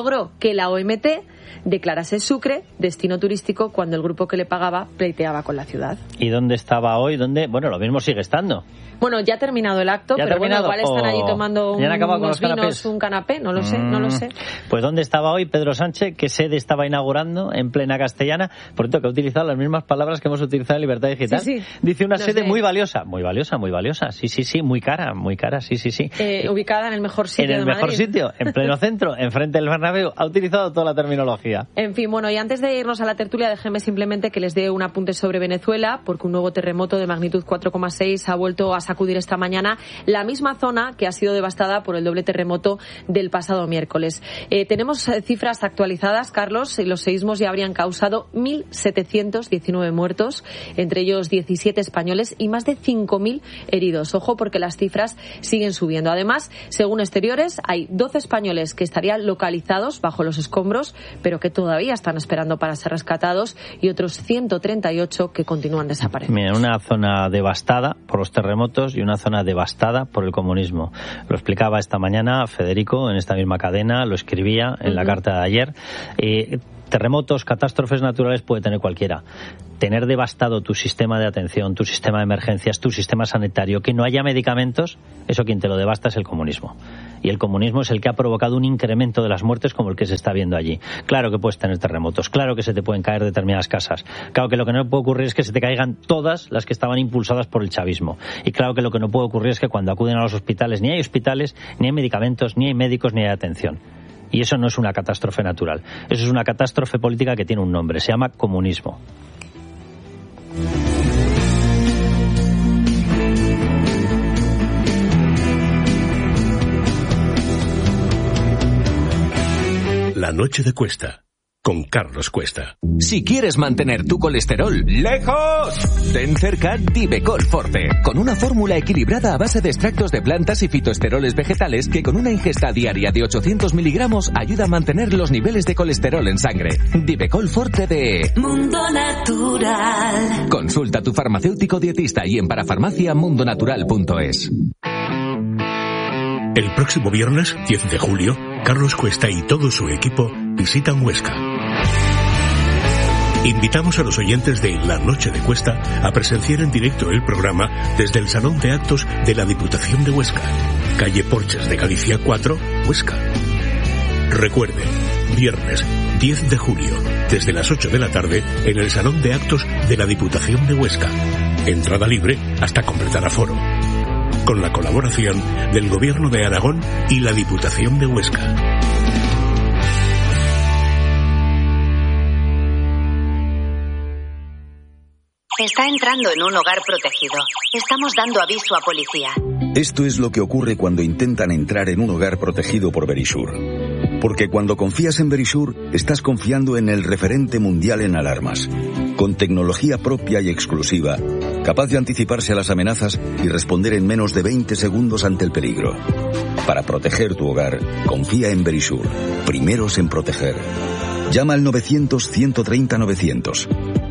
logró que la OMT declarase Sucre destino turístico cuando el grupo que le pagaba pleiteaba con la ciudad. ¿Y dónde estaba hoy? Bueno, lo mismo sigue estando. Bueno, ya ha terminado el acto, pero bueno, igual están allí tomando unos vinos, un canapé, no lo sé. Pues ¿dónde estaba hoy Pedro Sánchez? ¿Qué sede estaba inaugurando en plena Castellana? Por cierto, que ha utilizado las mismas palabras que hemos utilizado en Libertad Digital. Sí. Dice una sede muy valiosa. Sí, muy cara, sí. Ubicada en el mejor sitio de Madrid. En el mejor sitio, en pleno centro, enfrente del Bernabéu. Ha utilizado toda la terminología. En fin, bueno, y antes de irnos a la tertulia, déjenme simplemente que les dé un apunte sobre Venezuela, porque un nuevo terremoto de magnitud 4,6 ha vuelto a sacudir esta mañana la misma zona que ha sido devastada por el doble terremoto del pasado miércoles. Tenemos cifras actualizadas, Carlos. Los seísmos ya habrían causado 1.719 muertos, entre ellos 17 españoles y más de 5.000 heridos. Ojo, porque las cifras siguen subiendo. Además, según Exteriores, hay 12 españoles que estarían localizados bajo los escombros, pero que todavía están esperando para ser rescatados, y otros 138 que continúan desaparecidos. Mira, una zona devastada por los terremotos y una zona devastada por el comunismo. Lo explicaba esta mañana Federico en esta misma cadena, lo escribía en la carta de ayer. Terremotos, catástrofes naturales puede tener cualquiera. Tener devastado tu sistema de atención, tu sistema de emergencias, tu sistema sanitario, que no haya medicamentos, eso quien te lo devasta es el comunismo. Y el comunismo es el que ha provocado un incremento de las muertes como el que se está viendo allí. Claro que puedes tener terremotos, claro que se te pueden caer determinadas casas. Claro que lo que no puede ocurrir es que se te caigan todas las que estaban impulsadas por el chavismo. Y claro que lo que no puede ocurrir es que cuando acuden a los hospitales ni hay hospitales, ni hay medicamentos, ni hay médicos, ni hay atención. Y eso no es una catástrofe natural. Eso es una catástrofe política que tiene un nombre. Se llama comunismo. La noche de Cuesta, con Carlos Cuesta. Si quieres mantener tu colesterol lejos, ten cerca Divecol Forte, con una fórmula equilibrada a base de extractos de plantas y fitoesteroles vegetales que con una ingesta diaria de 800 miligramos ayuda a mantener los niveles de colesterol en sangre. Divecol Forte de Mundo Natural. Consulta a tu farmacéutico dietista y en parafarmaciamundonatural.es. El próximo viernes, 10 de julio, Carlos Cuesta y todo su equipo visitan Huesca. Invitamos a los oyentes de La Noche de Cuesta a presenciar en directo el programa desde el Salón de Actos de la Diputación de Huesca, calle Porches de Galicia 4, Huesca. Recuerde, viernes 10 de julio, desde las 8 de la tarde, en el Salón de Actos de la Diputación de Huesca. Entrada libre hasta completar aforo. Con la colaboración del Gobierno de Aragón y la Diputación de Huesca. Está entrando en un hogar protegido. Estamos dando aviso a policía. Esto es lo que ocurre cuando intentan entrar en un hogar protegido por Verisure. Porque cuando confías en Verisure, estás confiando en el referente mundial en alarmas. Con tecnología propia y exclusiva, capaz de anticiparse a las amenazas y responder en menos de 20 segundos ante el peligro. Para proteger tu hogar, confía en Verisure. Primeros en proteger. Llama al 900-130-900.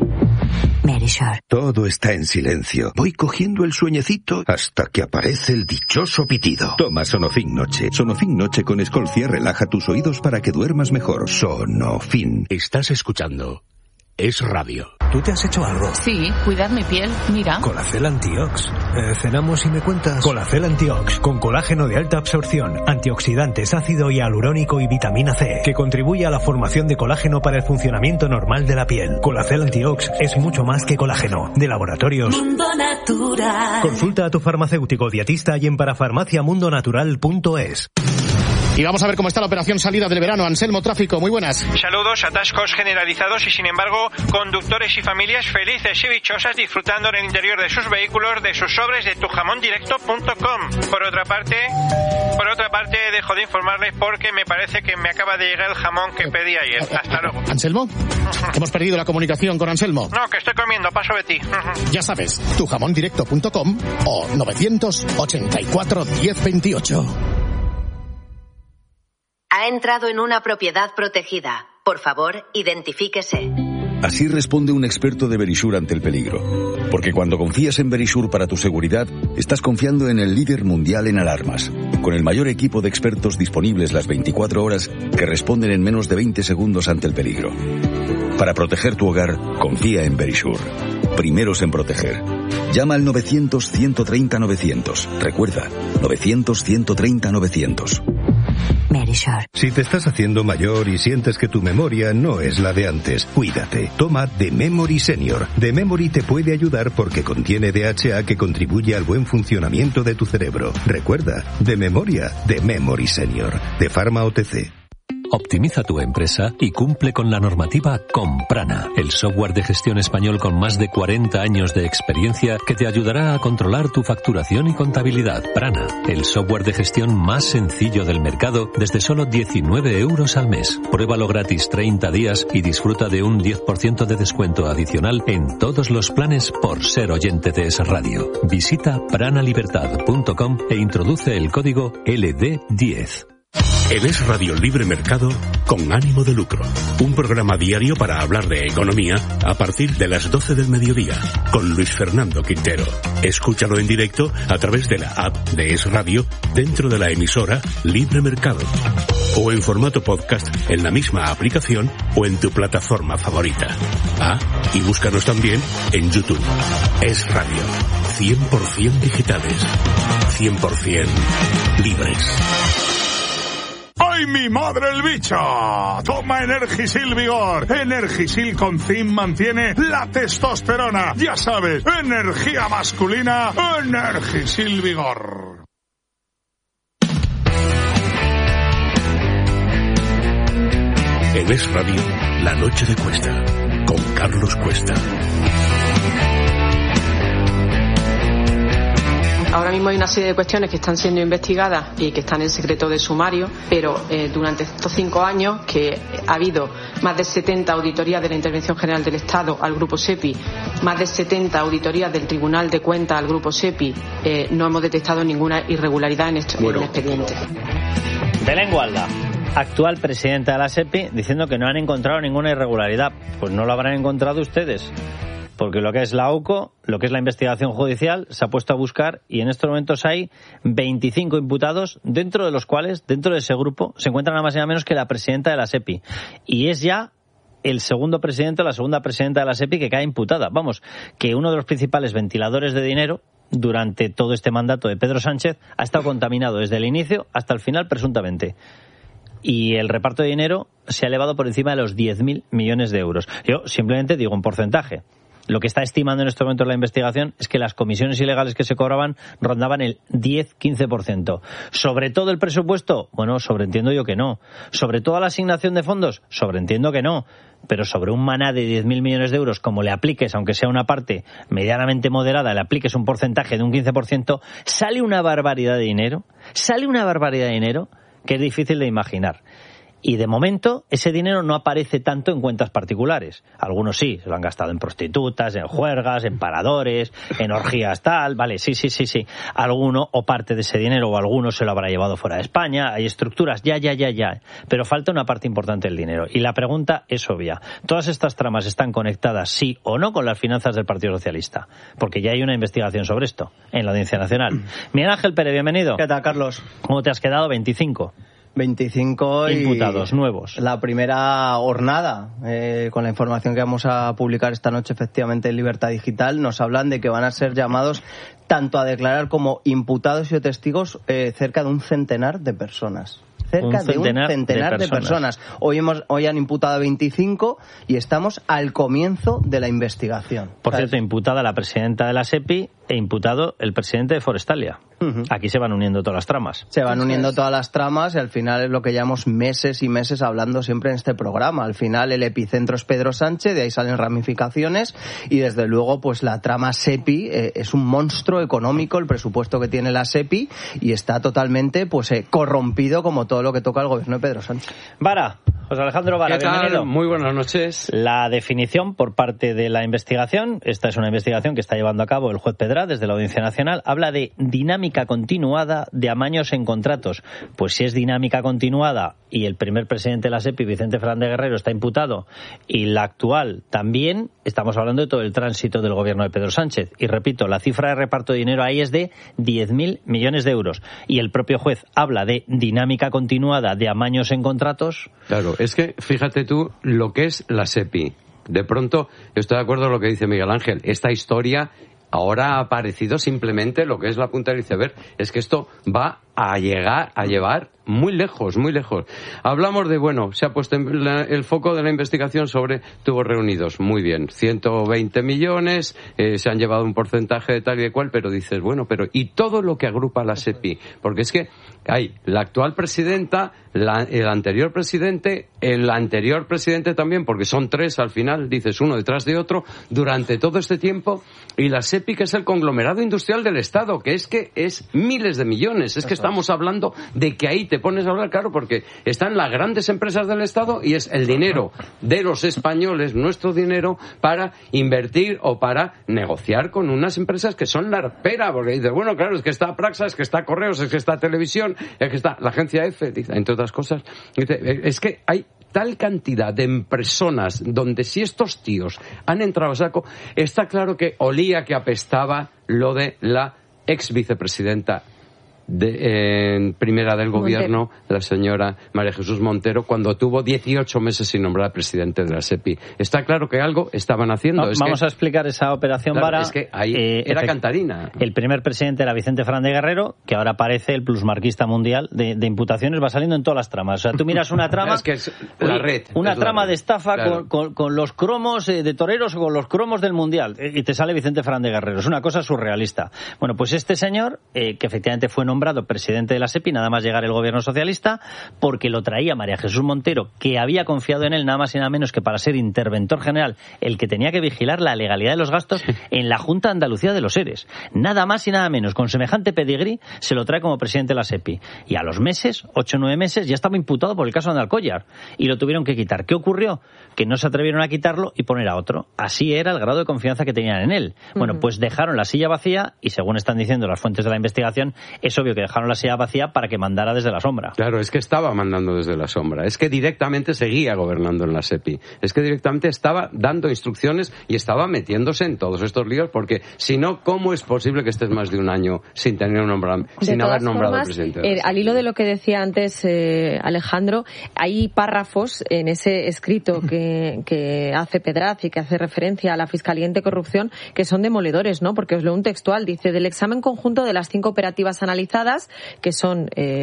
Todo está en silencio. Voy cogiendo el sueñecito hasta que aparece el dichoso pitido. Toma Sonofin Noche. Sonofin Noche con Escolcia relaja tus oídos para que duermas mejor. Sonofin. Estás escuchando Es Radio. ¿Tú te has hecho algo? Sí, cuidar mi piel, mira. Colacel Antiox. Cenamos y me cuentas. Colacel Antiox, con colágeno de alta absorción, antioxidantes, ácido hialurónico y vitamina C, que contribuye a la formación de colágeno para el funcionamiento normal de la piel. Colacel Antiox es mucho más que colágeno. De Laboratorios Mundo Natural. Consulta a tu farmacéutico dietista y en parafarmaciamundonatural.es. Y vamos a ver cómo está la operación salida del verano. Anselmo Tráfico, muy buenas. Saludos, atascos generalizados y sin embargo conductores y familias felices y dichosas disfrutando en el interior de sus vehículos de sus sobres de tujamondirecto.com. Por otra parte dejo de informarles porque me parece que me acaba de llegar el jamón que pedí ayer. Hasta luego. ¿Anselmo? Hemos perdido la comunicación con Anselmo. No, que estoy comiendo, paso de ti. Ya sabes, tujamondirecto.com o 984 1028. Ha entrado en una propiedad protegida. Por favor, identifíquese. Así responde un experto de Verisure ante el peligro. Porque cuando confías en Verisure para tu seguridad, estás confiando en el líder mundial en alarmas, con el mayor equipo de expertos disponibles las 24 horas que responden en menos de 20 segundos ante el peligro. Para proteger tu hogar, confía en Verisure. Primeros en proteger. Llama al 900-130-900. Recuerda, 900-130-900. Verisure. Si te estás haciendo mayor y sientes que tu memoria no es la de antes, cuídate. Toma The Memory Senior. The Memory te puede ayudar porque contiene DHA que contribuye al buen funcionamiento de tu cerebro. Recuerda, de memoria, The Memory Senior. De Pharma OTC. Optimiza tu empresa y cumple con la normativa con Prana, el software de gestión español con más de 40 años de experiencia que te ayudará a controlar tu facturación y contabilidad. Prana, el software de gestión más sencillo del mercado desde solo 19 euros al mes. Pruébalo gratis 30 días y disfruta de un 10% de descuento adicional en todos los planes por ser oyente de Es Radio. Visita pranalibertad.com e introduce el código LD10. En Es Radio Libre Mercado, con ánimo de lucro. Un programa diario para hablar de economía a partir de las 12 del mediodía, con Luis Fernando Quintero. Escúchalo en directo a través de la app de Es Radio dentro de la emisora Libre Mercado. O en formato podcast en la misma aplicación o en tu plataforma favorita. Y búscanos también en YouTube. Es Radio. 100% digitales. 100% libres. ¡Ay, mi madre el bicho! Toma Energisil Vigor. Energisil con zinc mantiene la testosterona. Ya sabes, energía masculina, Energisil Vigor. En Es Radio, La Noche de Cuesta, con Carlos Cuesta. Ahora mismo hay una serie de cuestiones que están siendo investigadas y que están en secreto de sumario, pero durante estos 5 años que ha habido más de 70 auditorías de la Intervención General del Estado al Grupo SEPI, más de 70 auditorías del Tribunal de Cuentas al Grupo SEPI, no hemos detectado ninguna irregularidad en el expediente. Belén Gualda, actual presidenta de la SEPI, diciendo que no han encontrado ninguna irregularidad. Pues no lo habrán encontrado ustedes. Porque lo que es la AUCO, lo que es la investigación judicial, se ha puesto a buscar y en estos momentos hay 25 imputados, dentro de los cuales, dentro de ese grupo, se encuentra nada más y nada menos que la presidenta de la SEPI. Y es ya el segundo presidente o la segunda presidenta de la SEPI que cae imputada. Vamos, que uno de los principales ventiladores de dinero durante todo este mandato de Pedro Sánchez ha estado contaminado desde el inicio hasta el final, presuntamente. Y el reparto de dinero se ha elevado por encima de los 10.000 millones de euros. Yo simplemente digo un porcentaje. Lo que está estimando en este momento la investigación es que las comisiones ilegales que se cobraban rondaban el 10-15%. ¿Sobre todo el presupuesto? Bueno, sobreentiendo yo que no. ¿Sobre toda la asignación de fondos? Sobreentiendo que no. Pero sobre un maná de 10.000 millones de euros, como le apliques, aunque sea una parte medianamente moderada, le apliques un porcentaje de un 15%, sale una barbaridad de dinero. Sale una barbaridad de dinero que es difícil de imaginar. Y de momento ese dinero no aparece tanto en cuentas particulares. Algunos sí, se lo han gastado en prostitutas, en juergas, en paradores, en orgías tal, vale, sí. Alguno o parte de ese dinero o alguno se lo habrá llevado fuera de España, hay estructuras, ya. Pero falta una parte importante del dinero. Y la pregunta es obvia. ¿Todas estas tramas están conectadas, sí o no, con las finanzas del Partido Socialista? Porque ya hay una investigación sobre esto en la Audiencia Nacional. Miguel Ángel Pérez, bienvenido. ¿Qué tal, Carlos? ¿Cómo te has quedado? 25 imputados nuevos. La primera hornada, con la información que vamos a publicar esta noche, efectivamente, en Libertad Digital, nos hablan de que van a ser llamados tanto a declarar como imputados y testigos cerca de un centenar de personas. Cerca de un centenar de personas. Hoy han imputado a 25 y estamos al comienzo de la investigación. Por cierto, imputada la presidenta de la SEPI e imputado el presidente de Forestalia. Aquí se van uniendo todas las tramas. Se van uniendo todas las tramas y al final es lo que llevamos meses y meses hablando siempre en este programa. Al final el epicentro es Pedro Sánchez, de ahí salen ramificaciones y desde luego pues la trama SEPI es un monstruo económico, el presupuesto que tiene la SEPI, y está totalmente corrompido como todo lo que toca el gobierno de Pedro Sánchez. Vara, José Alejandro Vara, ¿qué tal? bienvenido. Muy buenas noches. La definición por parte de la investigación, esta es una investigación que está llevando a cabo el juez Pedrá desde la Audiencia Nacional, habla de dinámica continuada de amaños en contratos. Pues si es dinámica continuada y el primer presidente de la SEPI, Vicente Fernández Guerrero, está imputado y la actual también, estamos hablando de todo el tránsito del gobierno de Pedro Sánchez. Y repito, la cifra de reparto de dinero ahí es de 10.000 millones de euros. Y el propio juez habla de dinámica continuada de amaños en contratos. Claro, es que fíjate tú lo que es la SEPI. De pronto, estoy de acuerdo con lo que dice Miguel Ángel. Esta historia ahora ha aparecido simplemente lo que es la punta del iceberg. Es que esto va a llevar muy lejos, muy lejos. Hablamos de, bueno, se ha puesto el foco de la investigación sobre tubos reunidos. Muy bien, 120 millones, se han llevado un porcentaje de tal y de cual, pero dices, bueno, pero ¿y todo lo que agrupa la SEPI? Porque es que hay la actual presidenta, el anterior presidente también, porque son tres al final, dices uno detrás de otro, durante todo este tiempo, y la SEPI, que es el conglomerado industrial del Estado, que es miles de millones. Es que estamos hablando de que ahí te pones a hablar, claro, porque están las grandes empresas del Estado y es el dinero de los españoles, nuestro dinero, para invertir o para negociar con unas empresas que son la arpera, porque dices, bueno, claro, es que está Praxa, es que está Correos, es que está Televisión, es que está la agencia EFE, entre otras cosas. Es que hay tal cantidad de personas donde si estos tíos han entrado a saco, está claro que olía, que apestaba lo de la ex vicepresidenta primera del gobierno, la señora María Jesús Montero, cuando tuvo 18 meses sin nombrar presidente de la SEPI. Está claro que algo estaban haciendo. Vamos a explicar esa operación, claro, Vara. Es que ahí era cantarina. El primer presidente era Vicente Fernández Guerrero, que ahora parece el plusmarquista mundial de imputaciones, va saliendo en todas las tramas. O sea, tú miras una trama, es que es la red, una trama red. De estafa, claro, con los cromos de toreros o con los cromos del mundial, y te sale Vicente Fernández Guerrero. Es una cosa surrealista. Bueno, pues este señor, que efectivamente fue nombrado presidente de la SEPI, nada más llegar el gobierno socialista, porque lo traía María Jesús Montero, que había confiado en él nada más y nada menos que para ser interventor general, el que tenía que vigilar la legalidad de los gastos en la Junta de Andalucía de los ERES. Nada más y nada menos, con semejante pedigrí, se lo trae como presidente de la SEPI. Y a los meses, 8 o 9 meses, ya estaba imputado por el caso de Alcollar. Y lo tuvieron que quitar. ¿Qué ocurrió? Que no se atrevieron a quitarlo y poner a otro. Así era el grado de confianza que tenían en él. Bueno, pues dejaron la silla vacía y, según están diciendo las fuentes de la investigación, es obvio que dejaron la silla vacía para que mandara desde la sombra. Claro, es que estaba mandando desde la sombra. Es que directamente seguía gobernando en la SEPI. Es que directamente estaba dando instrucciones y estaba metiéndose en todos estos líos, porque si no, ¿cómo es posible que estés más de un año sin tener un nombramiento, sin haber nombrado al presidente? Al hilo de lo que decía antes Alejandro, hay párrafos en ese escrito que hace Pedraz y que hace referencia a la Fiscalía Anticorrupción que son demoledores, ¿no? Porque os leo un textual. Dice, del examen conjunto de las 5 operativas analizadas, que son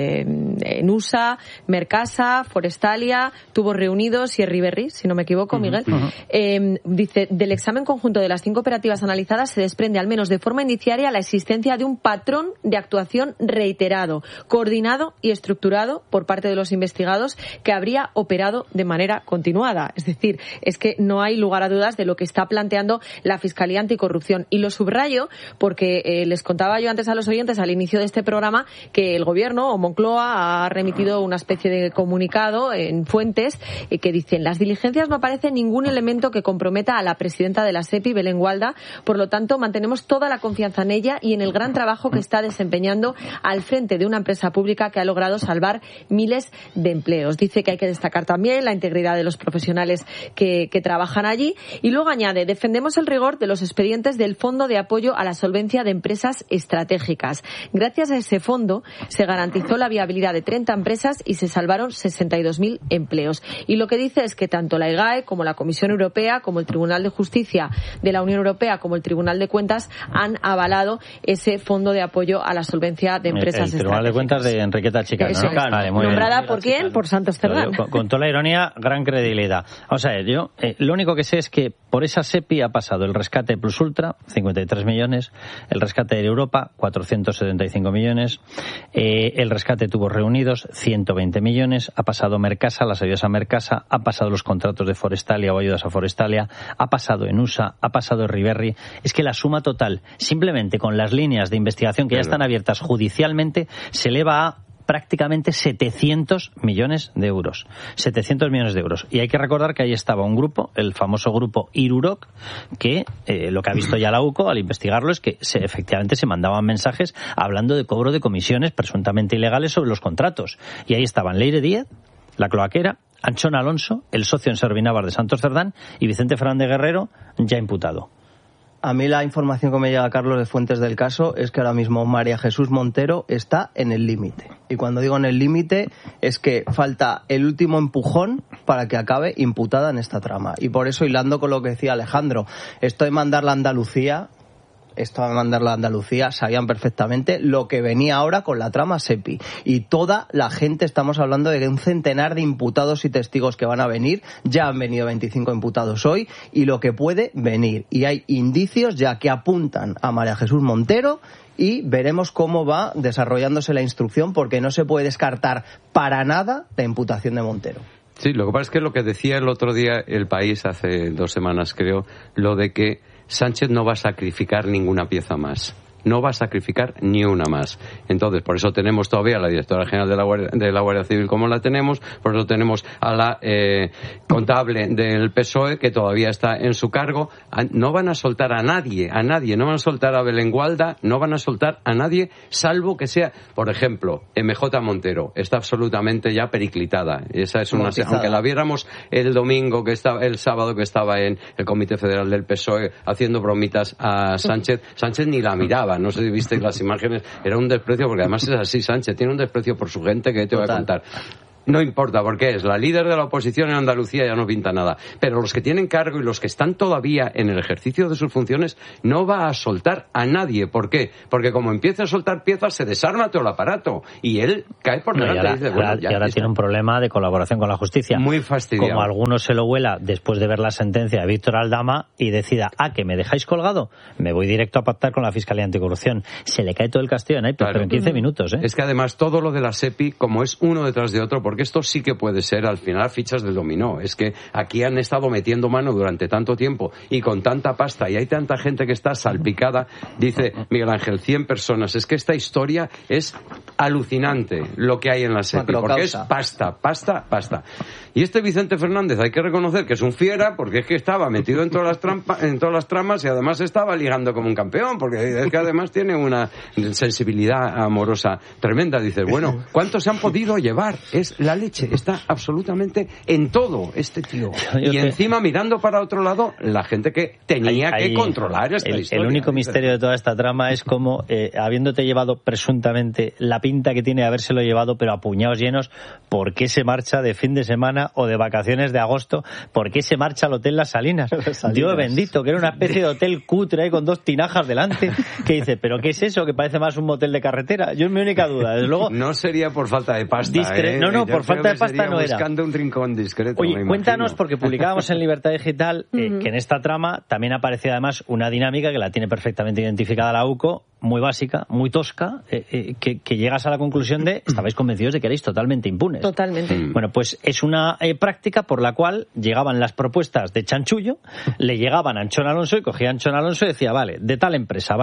Nusa, Mercasa, Forestalia, Tubos Reunidos y Riverri, si no me equivoco, Miguel. Dice, del examen conjunto de las 5 operativas analizadas se desprende al menos de forma indiciaria la existencia de un patrón de actuación reiterado, coordinado y estructurado por parte de los investigados que habría operado de manera continuada. Es decir, es que no hay lugar a dudas de lo que está planteando la Fiscalía Anticorrupción. Y lo subrayo porque les contaba yo antes a los oyentes al inicio de este programa que el gobierno o Moncloa ha remitido una especie de comunicado en fuentes que dicen, las diligencias no aparece ningún elemento que comprometa a la presidenta de la SEPI, Belén Gualda, por lo tanto mantenemos toda la confianza en ella y en el gran trabajo que está desempeñando al frente de una empresa pública que ha logrado salvar miles de empleos. Dice que hay que destacar también la integridad de los profesionales que trabajan allí y luego añade, defendemos el rigor de los expedientes del Fondo de Apoyo a la Solvencia de Empresas Estratégicas. Gracias a ese fondo se garantizó la viabilidad de 30 empresas y se salvaron 62.000 empleos. Y lo que dice es que tanto la IGAE como la Comisión Europea, como el Tribunal de Justicia de la Unión Europea, como el Tribunal de Cuentas han avalado ese fondo de apoyo a la solvencia de empresas estratégicas. El Tribunal de Cuentas de Enriqueta Chicano, ¿no? Vale, nombrada bien. ¿Por quién? Por Santos Cerdán. Con toda la ironía, gran credibilidad. Vamos a ver, yo lo único que sé es que por esa SEPI ha pasado el rescate Plus Ultra, 53 millones, el rescate de Europa, 475 millones, el rescate Tubos Reunidos, 120 millones, ha pasado Mercasa, las ayudas a Mercasa, ha pasado los contratos de Forestalia o ayudas a Forestalia, ha pasado Enusa, ha pasado Riverri. Es que la suma total, simplemente con las líneas de investigación que ya están abiertas judicialmente, se eleva a prácticamente 700 millones de euros. 700 millones de euros. Y hay que recordar que ahí estaba un grupo, el famoso grupo Irurok, que lo que ha visto ya la UCO al investigarlo es que efectivamente se mandaban mensajes hablando de cobro de comisiones presuntamente ilegales sobre los contratos. Y ahí estaban Leire Díez, la cloaquera, Anchón Alonso, el socio en Servinávar de Santos Cerdán, y Vicente Fernández Guerrero, ya imputado. A mí la información que me llega, Carlos, de fuentes del caso es que ahora mismo María Jesús Montero está en el límite. Y cuando digo en el límite es que falta el último empujón para que acabe imputada en esta trama. Y por eso, hilando con lo que decía Alejandro, esto de mandarla a Andalucía, sabían perfectamente lo que venía ahora con la trama SEPI. Y toda la gente, estamos hablando de un centenar de imputados y testigos que van a venir. Ya han venido 25 imputados hoy y lo que puede venir. Y hay indicios ya que apuntan a María Jesús Montero y veremos cómo va desarrollándose la instrucción, porque no se puede descartar para nada la imputación de Montero. Sí, lo que pasa es que lo que decía el otro día El País, hace 2 semanas creo, lo de que Sánchez no va a sacrificar ninguna pieza más. No va a sacrificar ni una más. Entonces, por eso tenemos todavía a la directora general de la Guardia Civil como la tenemos, por eso tenemos a la contable del PSOE que todavía está en su cargo. No van a soltar a nadie, no van a soltar a Belén Gualda, no van a soltar a nadie, salvo que sea, por ejemplo, MJ Montero, está absolutamente ya periclitada. Esa es una, aunque la viéramos el sábado que estaba en el Comité Federal del PSOE haciendo bromitas a Sánchez ni la miraba. No sé si visteis las imágenes, era un desprecio, porque además es así, Sánchez tiene un desprecio por su gente que te voy a contar. No importa, porque es la líder de la oposición en Andalucía, ya no pinta nada. Pero los que tienen cargo y los que están todavía en el ejercicio de sus funciones, no va a soltar a nadie. ¿Por qué? Porque como empieza a soltar piezas, se desarma todo el aparato. Y él cae por delante y dice, bueno, ya. Y ahora tiene un problema de colaboración con la justicia. Muy fastidiado. Como alguno se lo vuela después de ver la sentencia de Víctor Aldama y decida, que me dejáis colgado, me voy directo a pactar con la Fiscalía Anticorrupción. Se le cae todo el castillo en iPad, pero en 15 minutos. Es que además todo lo de la SEPI, como es uno detrás de otro, porque esto sí que puede ser al final fichas del dominó. Es que aquí han estado metiendo mano durante tanto tiempo y con tanta pasta y hay tanta gente que está salpicada. Dice Miguel Ángel, 100 personas. Es que esta historia es alucinante lo que hay en la SEPI, porque es pasta. Y este Vicente Fernández hay que reconocer que es un fiera, porque es que estaba metido en todas las tramas y además estaba ligando como un campeón, porque es que además tiene una sensibilidad amorosa tremenda. Dices, bueno, ¿cuántos se han podido llevar? Es la leche, está absolutamente en todo este tío. Y encima mirando para otro lado la gente que tenía que controlar esta historia. El único misterio de toda esta trama es cómo, habiéndote llevado presuntamente la pinta que tiene de habérselo llevado, pero a puñados llenos, ¿por qué se marcha de fin de semana o de vacaciones de agosto? ¿Por qué se marcha al Hotel Las Salinas? Dios bendito, que era una especie de hotel cutre ahí con 2 tinajas delante, que dice, ¿pero qué es eso? Que parece más un motel de carretera. Yo es mi única duda. Desde luego, no sería por falta de pasta, No, por falta de pasta no era. Buscando un rincón discreto. Oye, cuéntanos, porque publicábamos en Libertad Digital que en esta trama también aparece además una dinámica que la tiene perfectamente identificada la UCO, muy básica, muy tosca, que llegas a la conclusión de, estabais convencidos de que erais totalmente impunes. Totalmente. Bueno, pues es una práctica por la cual llegaban las propuestas de chanchullo, le llegaban a Anchón Alonso y cogía a Anchón Alonso y decía, vale, de tal empresa,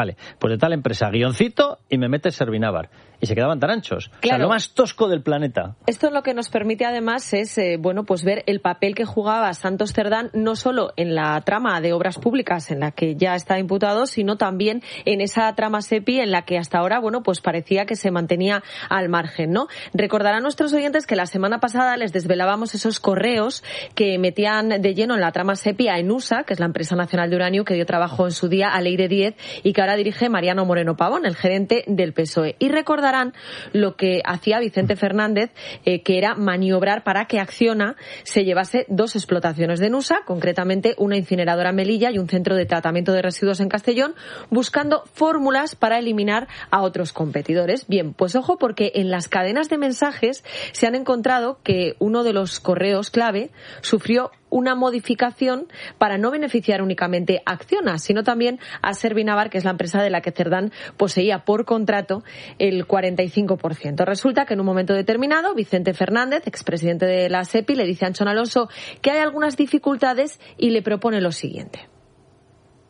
guioncito y me metes Servinávar. Y se quedaban tan anchos. Claro. O sea, lo más tosco del planeta. Esto lo que nos permite además es, pues ver el papel que jugaba Santos Cerdán, no solo en la trama de obras públicas en la que ya está imputado, sino también en esa trama SEPI en la que hasta ahora, pues parecía que se mantenía al margen, ¿no? Recordarán nuestros oyentes que la semana pasada les desvelábamos esos correos que metían de lleno en la trama SEPI a Enusa, que es la empresa nacional de uranio que dio trabajo en su día a Leire Díez y que ahora dirige Mariano Moreno Pavón, el gerente del PSOE. Y recordarán lo que hacía Vicente Fernández, que era maniobrar para que Acciona se llevase 2 explotaciones de Nusa, concretamente una incineradora en Melilla y un centro de tratamiento de residuos en Castellón, buscando fórmulas para eliminar a otros competidores. Bien, pues ojo, porque en las cadenas de mensajes se han encontrado que uno de los correos clave sufrió una modificación para no beneficiar únicamente a Acciona, sino también a Servinávar, que es la empresa de la que Cerdán poseía por contrato el 45%. Resulta que en un momento determinado, Vicente Fernández, expresidente de la SEPI, le dice a Anchón Alonso que hay algunas dificultades y le propone lo siguiente.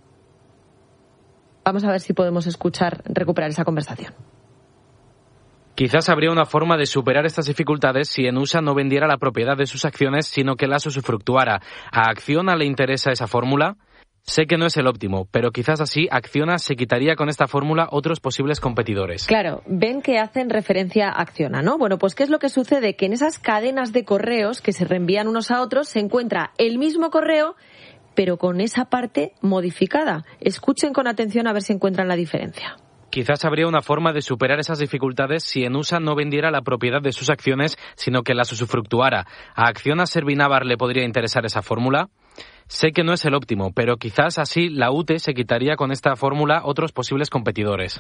Vamos a ver si podemos recuperar esa conversación. Quizás habría una forma de superar estas dificultades si Enusa no vendiera la propiedad de sus acciones, sino que las usufructuara. ¿A Acciona le interesa esa fórmula? Sé que no es el óptimo, pero quizás así Acciona se quitaría con esta fórmula otros posibles competidores. Claro, ven que hacen referencia a Acciona, ¿no? Bueno, pues ¿qué es lo que sucede? Que en esas cadenas de correos que se reenvían unos a otros se encuentra el mismo correo, pero con esa parte modificada. Escuchen con atención a ver si encuentran la diferencia. Quizás habría una forma de superar esas dificultades si Enusa no vendiera la propiedad de sus acciones, sino que las usufructuara. ¿A Acciona Servinávar le podría interesar esa fórmula? Sé que no es el óptimo, pero quizás así la UTE se quitaría con esta fórmula otros posibles competidores.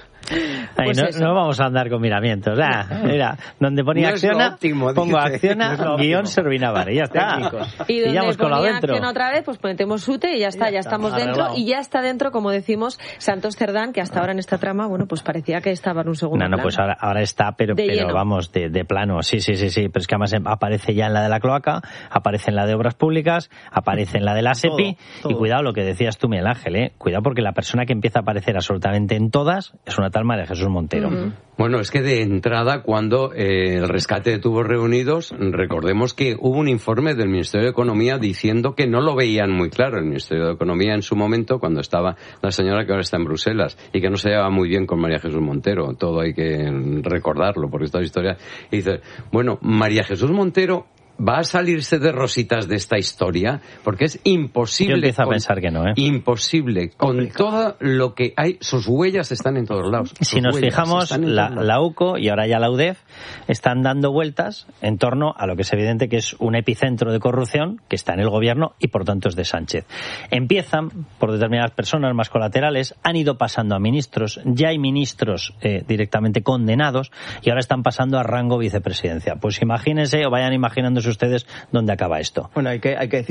Pues no vamos a andar con miramientos. Mira, donde ponía no Acciona, óptimo, pongo Acciona guión Servinávar y ya está. Y donde ya ponía Acciona otra vez, pues metemos UTE y ya está, ya estamos dentro. Y ya está dentro, como decimos, Santos Cerdán, que hasta ahora en esta trama, bueno, pues parecía que estaba en un segundo plano. Pues ahora está, pero vamos, de plano. Sí, pero es que además aparece ya en la de la cloaca, aparece en la de obras públicas, aparece en la de la SEPI, todo. Y cuidado lo que decías tú, Miguel Ángel, cuidado porque la persona que empieza a aparecer absolutamente en todas es una tal María Jesús Montero. Bueno, es que de entrada, cuando el rescate de tubos reunidos, recordemos que hubo un informe del Ministerio de Economía diciendo que no lo veían muy claro el Ministerio de Economía en su momento, cuando estaba la señora que ahora está en Bruselas, y que no se llevaba muy bien con María Jesús Montero. Todo hay que recordarlo, porque esta historia. Y dice, bueno, María Jesús Montero ¿va a salirse de rositas de esta historia? Porque es imposible. Yo empiezo a pensar que no, Imposible. Con todo lo que hay, sus huellas están en todos lados. Si nos fijamos, la UCO y ahora ya la UDEF están dando vueltas en torno a lo que es evidente que es un epicentro de corrupción que está en el gobierno y por tanto es de Sánchez. Empiezan por determinadas personas más colaterales, han ido pasando a ministros, ya hay ministros directamente condenados y ahora están pasando a rango vicepresidencia. Pues imagínense o vayan imaginándose ustedes dónde acaba esto. Bueno, hay que decir